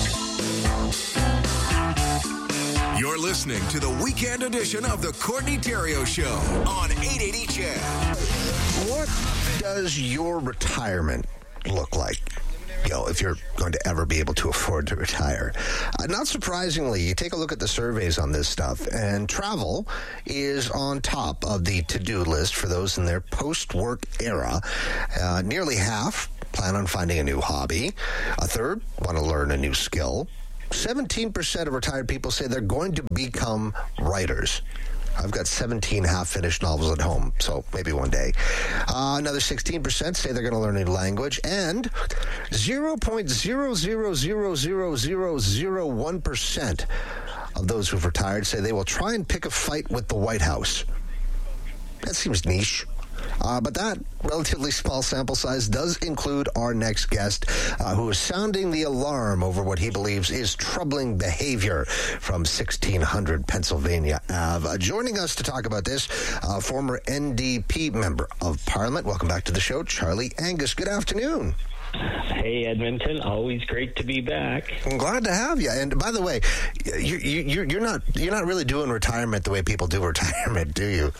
[SPEAKER 5] You're listening to the weekend edition of the Courtney Theriault Show on eight eighty C H E D.
[SPEAKER 6] What does your retirement look like? You know, if you're going to ever be able to afford to retire. Uh, not surprisingly, you take a look at the surveys on this stuff, and travel is on top of the to-do list for those in their post-work era. Uh, nearly half plan on finding a new hobby. A third want to learn a new skill. seventeen percent of retired people say they're going to become writers. I've got seventeen half-finished novels at home, so maybe one day. Uh, another sixteen percent say they're going to learn a new language, and zero point zero zero zero zero zero zero one percent of those who've retired say they will try and pick a fight with the White House. That seems niche. Uh, but that relatively small sample size does include our next guest, uh, who is sounding the alarm over what he believes is troubling behavior from sixteen hundred Pennsylvania Avenue. Uh, joining us to talk about this, uh, former N D P member of Parliament. Welcome back to the show, Charlie Angus. Good afternoon.
[SPEAKER 15] Hey, Edmonton. Always great to be back.
[SPEAKER 6] I'm glad to have you. And by the way, you, you, you're not you're not really doing retirement the way people do retirement, do you?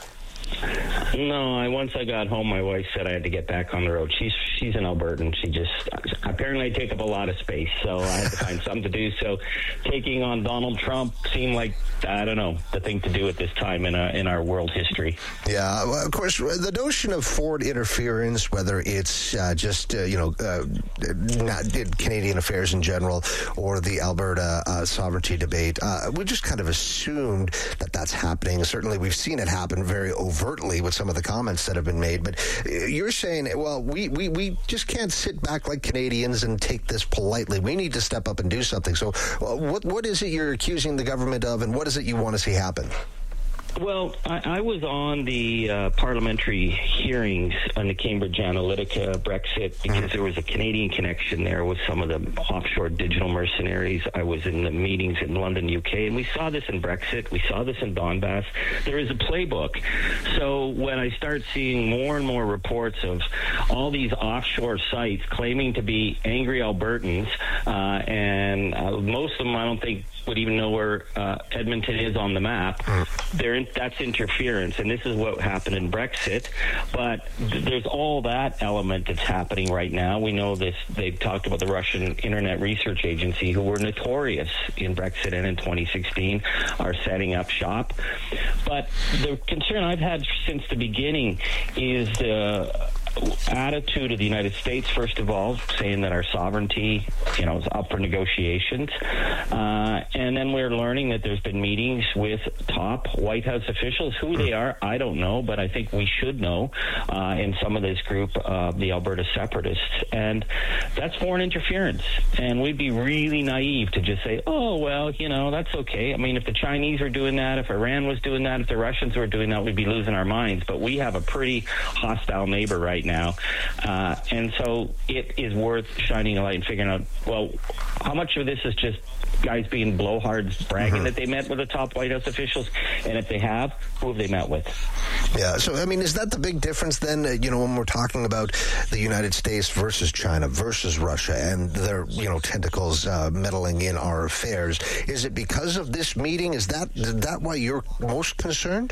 [SPEAKER 15] No, I once I got home, my wife said I had to get back on the road. She's she's an Albertan. She just apparently I take up a lot of space, so I had to find something to do. So taking on Donald Trump seemed like, I don't know, the thing to do at this time in a, in our world history.
[SPEAKER 6] Yeah, well, of course, the notion of foreign interference, whether it's uh, just uh, you know uh, not Canadian affairs in general or the Alberta uh, sovereignty debate, uh, we just kind of assumed that that's happening. Certainly, we've seen it happen very overtly with some of the comments that have been made. But you're saying, well, we, we, we just can't sit back like Canadians and take this politely. We need to step up and do something. So uh, what what is it you're accusing the government of, and what is it you want to see happen?
[SPEAKER 15] Well, I, I was on the uh, parliamentary hearings on the Cambridge Analytica Brexit because mm-hmm. there was a Canadian connection there with some of the offshore digital mercenaries. I was in the meetings in London, U K, and we saw this in Brexit. We saw this in Donbass. There is a playbook. So when I start seeing more and more reports of all these offshore sites claiming to be angry Albertans, uh, and uh, most of them I don't think would even know where uh, Edmonton is on the map, they're in, that's interference, and this is what happened in Brexit. But th- there's all that element that's happening right now. We know this. They've talked about the Russian Internet Research Agency, who were notorious in Brexit and in twenty sixteen, are setting up shop. But the concern I've had since the beginning is the attitude of the United States, first of all, saying that our sovereignty, you know, is up for negotiations. Uh, and then we're learning that there's been meetings with top White House officials. Who they are, I don't know, but I think we should know uh, in some of this group, uh, the Alberta Separatists. And that's foreign interference. And we'd be really naive to just say, oh, well, you know, that's okay. I mean, if the Chinese were doing that, if Iran was doing that, if the Russians were doing that, we'd be losing our minds. But we have a pretty hostile neighbor right now. Uh, and so it is worth shining a light and figuring out, well, how much of this is just guys being blowhards bragging mm-hmm. that they met with the top White House officials? And if they have, who have they met with?
[SPEAKER 6] Yeah, so, I mean, is that the big difference then, uh, you know, when we're talking about the United States versus China versus Russia and their, you know, tentacles uh, meddling in our affairs? Is it because of this meeting? Is that, is that why you're most concerned?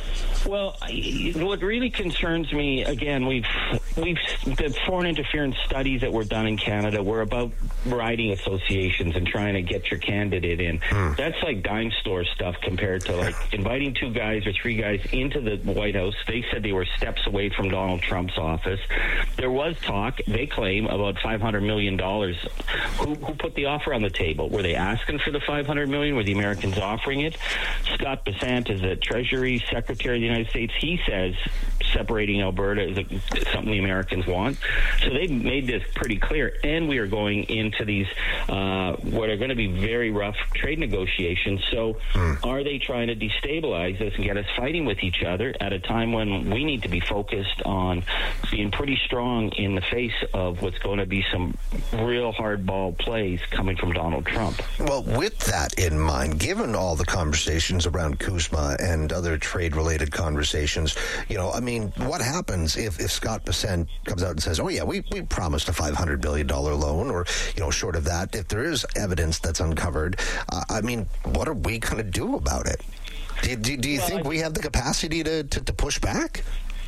[SPEAKER 15] Well, I, what really concerns me, again, we've we've the foreign interference studies that were done in Canada were about riding associations and trying to get your candidate in. Mm. That's like dime store stuff compared to like inviting two guys or three guys into the White House. They said they were steps away from Donald Trump's office. There was talk, they claim, about five hundred million dollars. Who, who put the offer on the table? Were they asking for the five hundred million dollars? Were the Americans offering it? Scott Bessent is the Treasury Secretary of the United States. He says separating Alberta is a, something the Americans want. So they've made this pretty clear. And we are going into these, uh, what are going to be very rough trade negotiations. So mm. are they trying to destabilize us and get us fighting with each other at a time when we need to be focused on being pretty strong in the face of what's going to be some real hardball plays coming from Donald Trump?
[SPEAKER 6] Well, with that in mind, given all the conversations around Kuzma and other trade-related conversations, you know, I mean, what happens if, if Scott Bessent comes out and says, oh, yeah, we, we promised a five hundred billion dollars loan, or, you know, short of that, if there is evidence that's uncovered, uh, I mean, what are we going to do about it? Do, do, do you well, think I, we have the capacity to, to, to push back?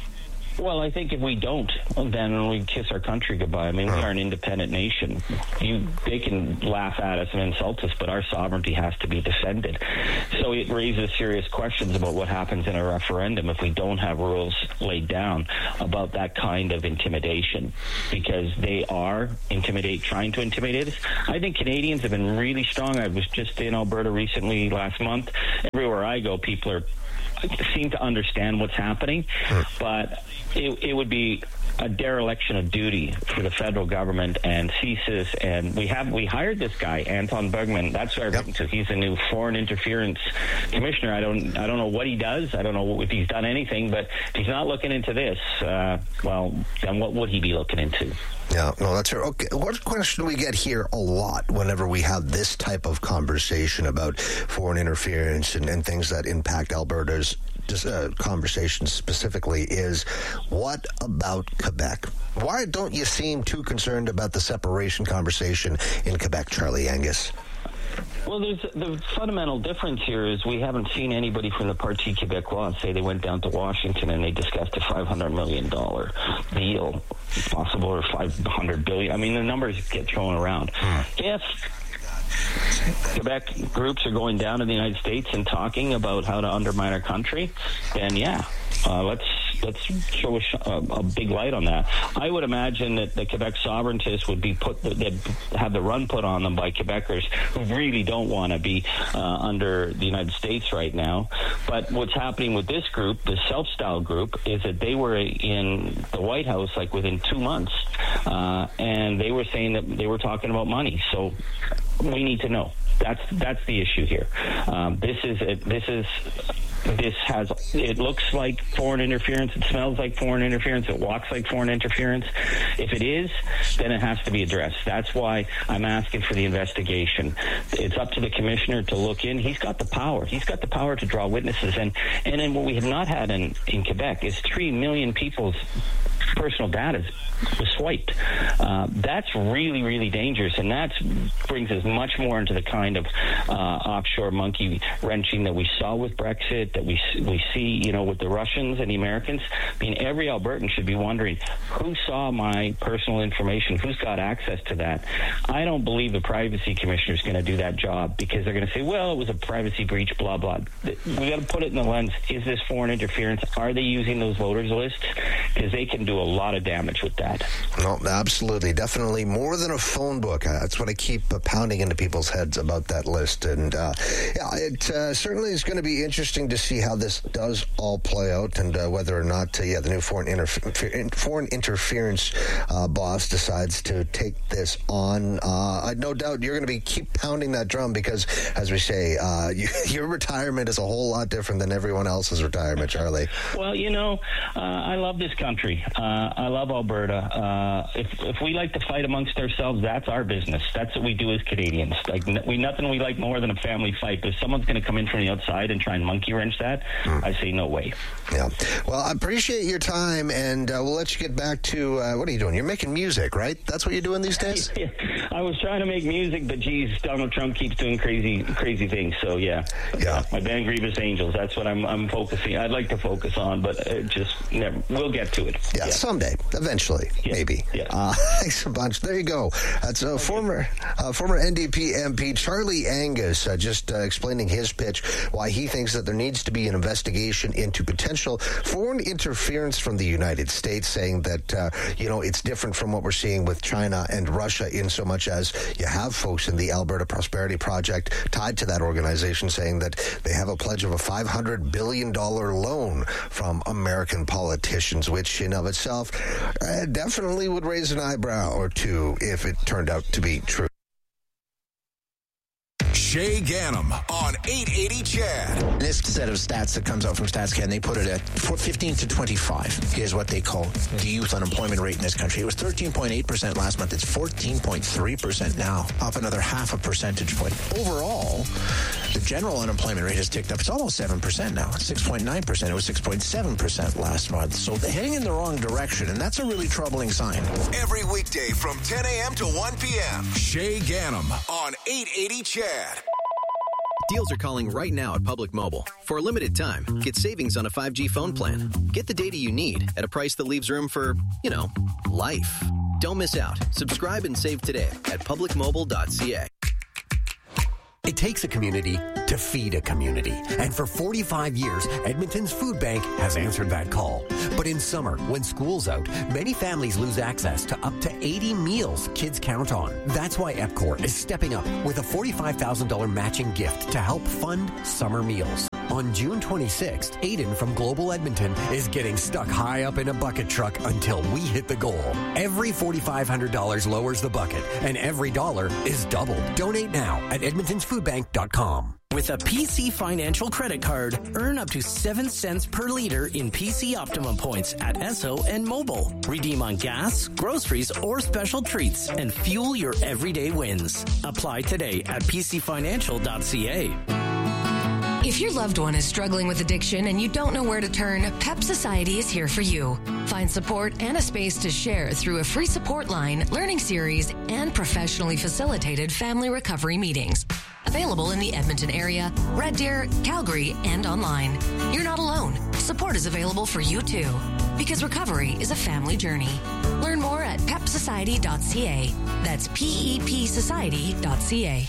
[SPEAKER 15] Well, I think if we don't, then we kiss our country goodbye. I mean, we are an independent nation. You, they can laugh at us and insult us, but our sovereignty has to be defended. So it raises serious questions about what happens in a referendum if we don't have rules laid down about that kind of intimidation, because they are intimidate, trying to intimidate us. I think Canadians have been really strong. I was just in Alberta recently last month. Everywhere I go, people are seem to understand what's happening, but it, it would be a dereliction of duty for the federal government and C S I S, and we have we hired this guy, Anton Bergman. That's who I've written to. He's a new foreign interference commissioner. I don't I don't know what he does. I don't know if he's done anything, but if he's not looking into this, uh, well, then what would he be looking into?
[SPEAKER 6] Yeah, no, that's fair. Okay, what question we get here a lot whenever we have this type of conversation about foreign interference and, and things that impact Alberta's uh, conversations specifically is, what about Quebec? Why don't you seem too concerned about the separation conversation in Quebec, Charlie Angus?
[SPEAKER 15] Well, there's the fundamental difference here is we haven't seen anybody from the Parti Québécois say they went down to Washington and they discussed a five hundred million dollars deal, possible, or five hundred billion dollars. I mean, the numbers get thrown around. If Quebec groups are going down to the United States and talking about how to undermine our country, then yeah, uh, let's let's show a, sh- a, a big light on that. I would imagine that the Quebec sovereigntists would be put, that have the run put on them by Quebecers who really don't want to be uh, under the United States right now. But what's happening with this group, the self-styled group, is that they were in the White House like within two months, uh, and they were saying that they were talking about money. So we need to know. That's that's the issue here. Um, this is a, this is. This has, it looks like foreign interference, it smells like foreign interference, it walks like foreign interference. If it is, then it has to be addressed. That's why I'm asking for the investigation. It's up to the commissioner to look in. He's got the power. He's got the power to draw witnesses. And, and then what we have not had in, in Quebec is three million people's personal data was swiped. Uh, that's really, really dangerous, and that brings us much more into the kind of uh, offshore monkey wrenching that we saw with Brexit, that we we see, you know, with the Russians and the Americans. I mean, every Albertan should be wondering, who saw my personal information? Who's got access to that? I don't believe the privacy commissioner is going to do that job, because they're going to say, well, it was a privacy breach, blah, blah. We got to put it in the lens. Is this foreign interference? Are they using those voters lists? Because they can do a lot of damage with that.
[SPEAKER 6] No, absolutely. Definitely more than a phone book. Uh, that's what I keep uh, pounding into people's heads about that list. And uh, yeah, it uh, certainly is going to be interesting to see how this does all play out, and uh, whether or not, uh, yeah, the new foreign, interfe- foreign interference uh, boss decides to take this on. Uh, I no doubt you're going to be keep pounding that drum, because, as we say, uh, you, your retirement is a whole lot different than everyone else's retirement, Charlie.
[SPEAKER 15] Well, you know, uh, I love this country. Uh, I love Alberta. Uh, if if we like to fight amongst ourselves, that's our business. That's what we do as Canadians. Like we nothing we like more than a family fight. But if someone's going to come in from the outside and try and monkey wrench against that, mm. I say no way.
[SPEAKER 6] Yeah. Well, I appreciate your time, and uh, we'll let you get back to, uh, what are you doing? You're making music, right? That's what you're doing these days?
[SPEAKER 15] Yeah. I was trying to make music, but geez, Donald Trump keeps doing crazy, crazy things. So yeah,
[SPEAKER 6] yeah.
[SPEAKER 15] My band Grievous Angels. That's what I'm, I'm focusing. I'd like to focus on, but it just never. We'll get to it.
[SPEAKER 6] Yeah, yeah. Someday, eventually,
[SPEAKER 15] yeah.
[SPEAKER 6] maybe.
[SPEAKER 15] Yeah.
[SPEAKER 6] Uh, thanks a bunch. There you go. That's a okay. former, uh, former N D P M P Charlie Angus uh, just uh, explaining his pitch, why he thinks that there needs to be an investigation into potential foreign interference from the United States, saying that uh, you know it's different from what we're seeing with China and Russia, in so much as you have folks in the Alberta Prosperity Project tied to that organization saying that they have a pledge of a five hundred billion dollars loan from American politicians, which in of itself uh, definitely would raise an eyebrow or two if it turned out to be true.
[SPEAKER 5] Shay Ganem on eight eighty C H E D.
[SPEAKER 16] This set of stats that comes out from StatsCan, they put it at fifteen to twenty-five. Here's what they call the youth unemployment rate in this country. It was thirteen point eight percent last month. It's fourteen point three percent now, up another half a percentage point. Overall, the general unemployment rate has ticked up. It's almost seven percent now. It's six point nine percent. It was six point seven percent last month. So they're heading in the wrong direction, and that's a really troubling sign.
[SPEAKER 5] Every weekday from ten a.m. to one p.m. Shay Ganem on eight eighty C H E D.
[SPEAKER 17] Deals are calling right now at Public Mobile. For a limited time, get savings on a five G phone plan. Get the data you need at a price that leaves room for, you know, life. Don't miss out. Subscribe and save today at public mobile dot c a.
[SPEAKER 18] It takes a community to feed a community. And for forty-five years, Edmonton's Food Bank has answered that call. But in summer, when school's out, many families lose access to up to eighty meals kids count on. That's why EPCOR is stepping up with a forty-five thousand dollars matching gift to help fund summer meals. On June twenty-sixth, Aiden from Global Edmonton is getting stuck high up in a bucket truck until we hit the goal. Every four thousand five hundred dollars lowers the bucket, and every dollar is doubled. Donate now at edmontons food bank dot com.
[SPEAKER 19] With a P C Financial credit card, earn up to seven cents per liter in P C Optimum points at Esso and Mobile. Redeem on gas, groceries, or special treats and fuel your everyday wins. Apply today at p c financial dot c a.
[SPEAKER 21] If your loved one is struggling with addiction and you don't know where to turn, PEP Society is here for you. Find support and a space to share through a free support line, learning series, and professionally facilitated family recovery meetings. Available in the Edmonton area, Red Deer, Calgary, and online. You're not alone. Support is available for you too. Because recovery is a family journey. Learn more at pep society dot c a. That's P E P society dot c a.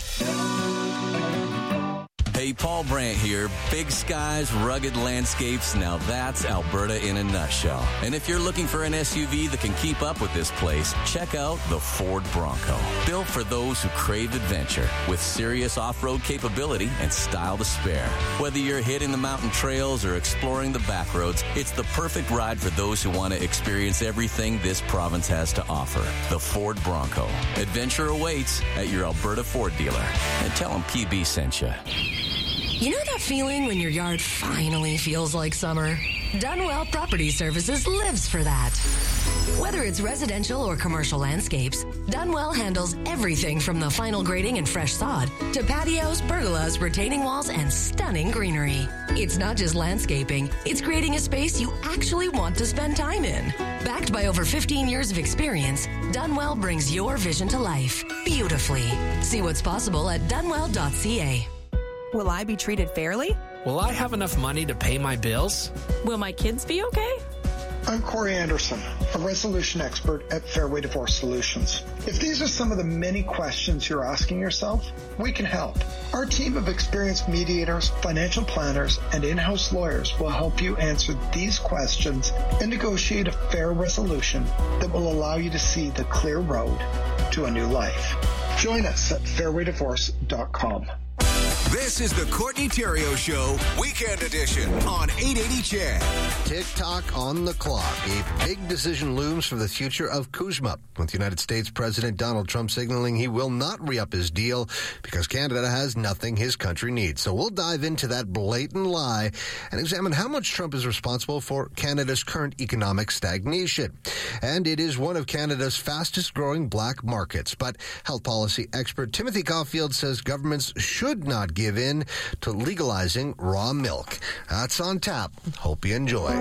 [SPEAKER 22] Hey, Paul Brandt here. Big skies, rugged landscapes. Now that's Alberta in a nutshell. And if you're looking for an S U V that can keep up with this place, check out the Ford Bronco. Built for those who crave adventure, with serious off-road capability and style to spare. Whether you're hitting the mountain trails or exploring the back roads, it's the perfect ride for those who want to experience everything this province has to offer. The Ford Bronco. Adventure awaits at your Alberta Ford dealer. And tell them P B sent you.
[SPEAKER 21] You know that feeling when your yard finally feels like summer? Dunwell Property Services lives for that. Whether it's residential or commercial landscapes, Dunwell handles everything from the final grading and fresh sod to patios, pergolas, retaining walls, and stunning greenery. It's not just landscaping, it's creating a space you actually want to spend time in. Backed by over fifteen years of experience, Dunwell brings your vision to life beautifully. See what's possible at dunwell dot c a.
[SPEAKER 23] Will I be treated fairly?
[SPEAKER 20] Will I have enough money to pay my bills?
[SPEAKER 23] Will my kids be okay?
[SPEAKER 25] I'm Corey Anderson, a resolution expert at Fairway Divorce Solutions. If these are some of the many questions you're asking yourself, we can help. Our team of experienced mediators, financial planners, and in-house lawyers will help you answer these questions and negotiate a fair resolution that will allow you to see the clear road to a new life. Join us at fairway divorce dot com.
[SPEAKER 5] This is the Courtney Theriault Show, Weekend Edition on eight eighty C H E D.
[SPEAKER 6] Tick-tock on the clock. A big decision looms for the future of CUSMA, with United States President Donald Trump signaling he will not re-up his deal because Canada has nothing his country needs. So we'll dive into that blatant lie and examine how much Trump is responsible for Canada's current economic stagnation. And it is one of Canada's fastest-growing black markets. But health policy expert Timothy Caulfield says governments should not would give in to legalizing raw milk. That's on tap. Hope you enjoy.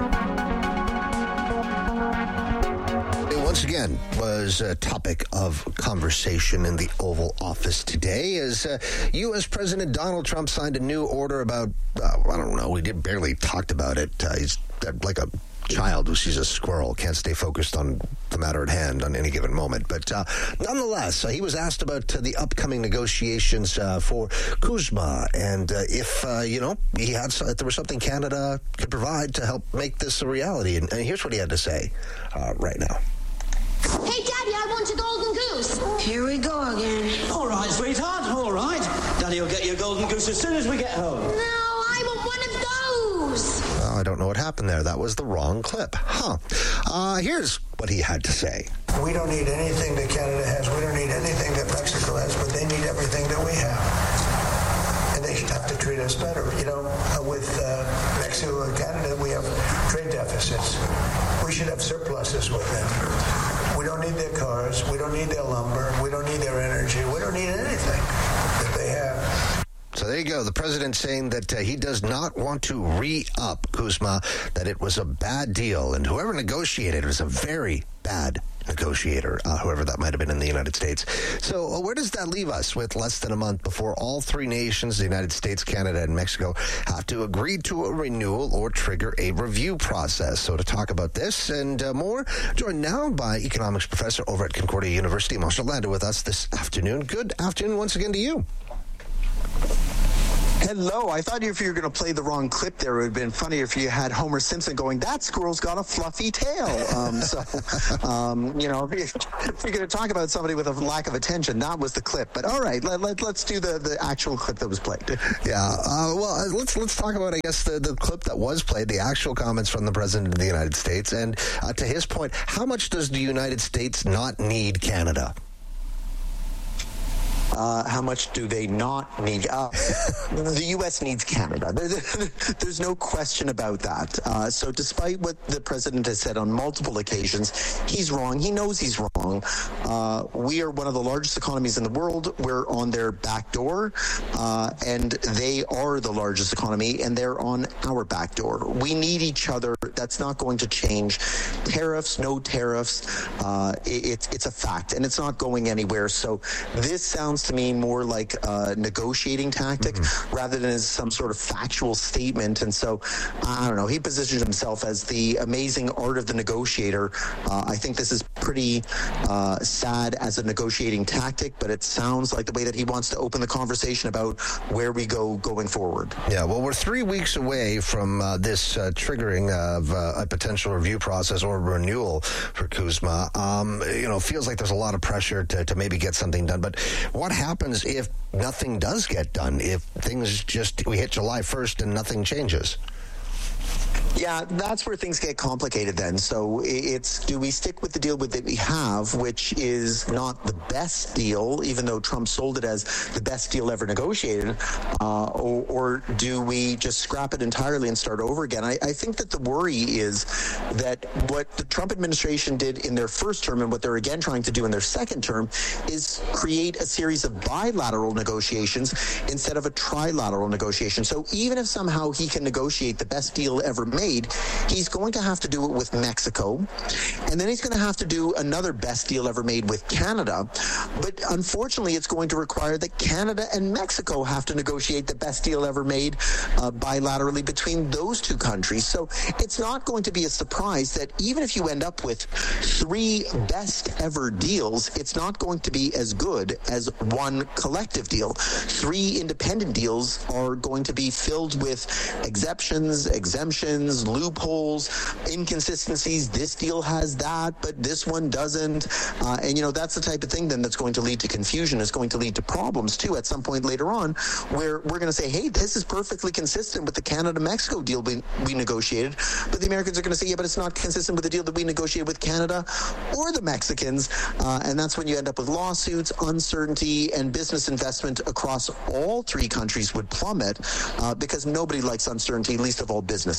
[SPEAKER 6] Once again, was a topic of conversation in the Oval Office today as uh, U S. President Donald Trump signed a new order about, uh, I don't know, we did barely talked about it. Uh, he's like a child who sees a squirrel, can't stay focused on the matter at hand on any given moment. But uh, nonetheless, uh, he was asked about uh, the upcoming negotiations uh, for CUSMA and uh, if, uh, you know, he had if there was something Canada could provide to help make this a reality. And, and here's what he had to say uh, right now.
[SPEAKER 2] Hey, Daddy, I want a golden goose. Here we go again.
[SPEAKER 3] All right, sweetheart, all right. Daddy will get you a golden goose as soon as we get home.
[SPEAKER 2] No, I want one of those.
[SPEAKER 6] Well, I don't know what happened there. That was the wrong clip. Huh. Uh, here's what he had to say.
[SPEAKER 7] We don't need anything that Canada has. We don't need anything that Mexico has, but they need everything that we have. And they should have to treat us better. You know, uh, with uh, Mexico and Canada, we have trade deficits. We should have surpluses with them. We don't need their cars. We don't need their lumber. We don't need their energy. We don't need anything that they have.
[SPEAKER 6] So there you go. The president saying that uh, he does not want to re-up CUSMA, that it was a bad deal. And whoever negotiated it was a very bad negotiator, uh, whoever that might have been in the United States. So uh, where does that leave us with less than a month before all three nations, the United States, Canada, and Mexico, have to agree to a renewal or trigger a review process? So to talk about this and uh, more, joined now by economics professor over at Concordia University, Marshall Landa, with us this afternoon. Good afternoon once again to you.
[SPEAKER 8] Hello. I thought if you were going to play the wrong clip there, it would have been funny if you had Homer Simpson going, that squirrel's got a fluffy tail. Um, so, um, you know, if you're going to talk about somebody with a lack of attention, that was the clip. But all right, let, let, let's do the, the actual clip that was played.
[SPEAKER 6] Yeah. Uh, well, let's let's talk about, I guess, the, the clip that was played, the actual comments from the President of the United States. And uh, to his point, how much does the United States not need Canada?
[SPEAKER 8] Uh, how much do they not need? Uh, the U S needs Canada. There, there, there's no question about that. Uh, so despite what the president has said on multiple occasions, he's wrong. He knows he's wrong. Uh, we are one of the largest economies in the world. We're on their back door, uh, and they are the largest economy, and they're on our back door. We need each other. That's not going to change. Tariffs, no tariffs. Uh, it, it's, it's a fact, and it's not going anywhere. So this sounds to me more like a negotiating tactic mm-hmm. rather than as some sort of factual statement. And so, I don't know, he positions himself as the amazing art of the negotiator. Uh, I think this is pretty uh, sad as a negotiating tactic, but it sounds like the way that he wants to open the conversation about where we go going forward.
[SPEAKER 6] Yeah, well, we're three weeks away from uh, this uh, triggering of uh, a potential review process or renewal for CUSMA. Um, you know, feels like there's a lot of pressure to, to maybe get something done. But what happens if nothing does get done, if things just, we hit July first and nothing changes?
[SPEAKER 8] Yeah, that's where things get complicated then. So it's, do we stick with the deal that we have, which is not the best deal, even though Trump sold it as the best deal ever negotiated, uh, or, or do we just scrap it entirely and start over again? I, I think that the worry is that what the Trump administration did in their first term and what they're again trying to do in their second term is create a series of bilateral negotiations instead of a trilateral negotiation. So even if somehow he can negotiate the best deal ever made, he's going to have to do it with Mexico, and then he's going to have to do another best deal ever made with Canada. But unfortunately, it's going to require that Canada and Mexico have to negotiate the best deal ever made uh, bilaterally between those two countries. So it's not going to be a surprise that even if you end up with three best ever deals, it's not going to be as good as one collective deal. Three independent deals are going to be filled with exceptions, exemptions, loopholes, inconsistencies. This deal has that, but this one doesn't. Uh, and, you know, that's the type of thing then that's going to lead to confusion. It's going to lead to problems, too, at some point later on, where we're going to say, hey, this is perfectly consistent with the Canada-Mexico deal we, we negotiated. But the Americans are going to say, yeah, but it's not consistent with the deal that we negotiated with Canada or the Mexicans. Uh, and that's when you end up with lawsuits, uncertainty, and business investment across all three countries would plummet uh, because nobody likes uncertainty, least of all businesses.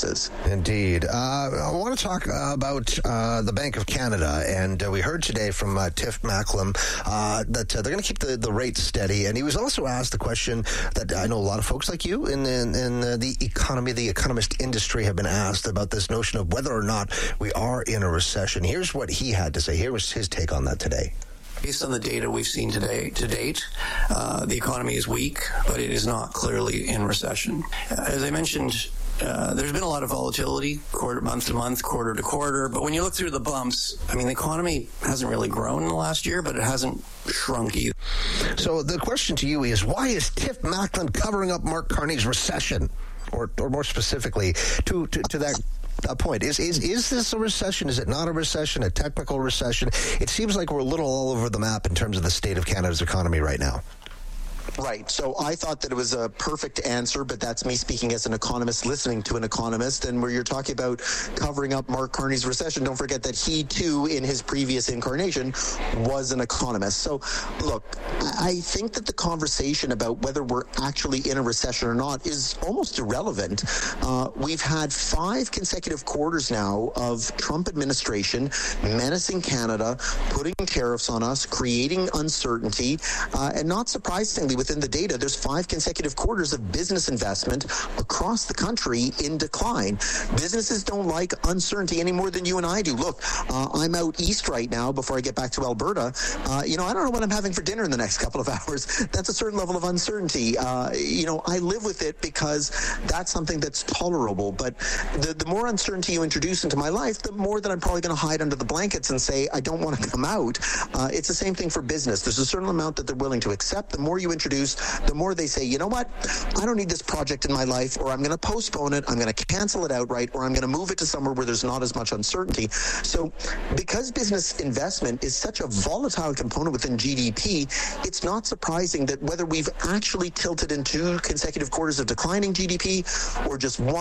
[SPEAKER 6] Indeed. Uh, I want to talk uh, about uh, the Bank of Canada, and uh, we heard today from uh, Tiff Macklem uh, that uh, they're going to keep the, the rates steady, and he was also asked the question that I know a lot of folks like you in, in, in uh, the economy, the economist industry have been asked about this notion of whether or not we are in a recession. Here's what he had to say. Here was his take on that today.
[SPEAKER 9] Based on the data we've seen today, to date, uh, the economy is weak, but it is not clearly in recession. As I mentioned, Uh, there's been a lot of volatility, quarter month to month, quarter to quarter. But when you look through the bumps, I mean, the economy hasn't really grown in the last year, but it hasn't shrunk either.
[SPEAKER 6] So the question to you is, why is Tiff Macklem covering up Mark Carney's recession? Or, or more specifically, to, to, to that uh, point, is, is, is this a recession? Is it not a recession, a technical recession? It seems like we're a little all over the map in terms of the state of Canada's economy right now.
[SPEAKER 8] Right. So I thought that it was a perfect answer, but that's me speaking as an economist listening to an economist. And where you're talking about covering up Mark Carney's recession, don't forget that he, too, in his previous incarnation, was an economist. So, look, I think that the conversation about whether we're actually in a recession or not is almost irrelevant. Uh, we've had five consecutive quarters now of Trump administration menacing Canada, putting tariffs on us, creating uncertainty, uh, and not surprisingly, within the data, there's five consecutive quarters of business investment across the country in decline. Businesses don't like uncertainty any more than you and I do. Look, uh, I'm out east right now before I get back to Alberta. Uh, you know, I don't know what I'm having for dinner in the next couple of hours. That's a certain level of uncertainty. Uh, you know, I live with it because that's something that's tolerable. But the, the more uncertainty you introduce into my life, the more that I'm probably going to hide under the blankets and say, I don't want to come out. Uh, it's the same thing for business. There's a certain amount that they're willing to accept. The more you introduce Introduce, the more they say, you know what, I don't need this project in my life, or I'm going to postpone it, I'm going to cancel it outright, or I'm going to move it to somewhere where there's not as much uncertainty. So because business investment is such a volatile component within G D P, it's not surprising that whether we've actually tilted in two consecutive quarters of declining G D P or just one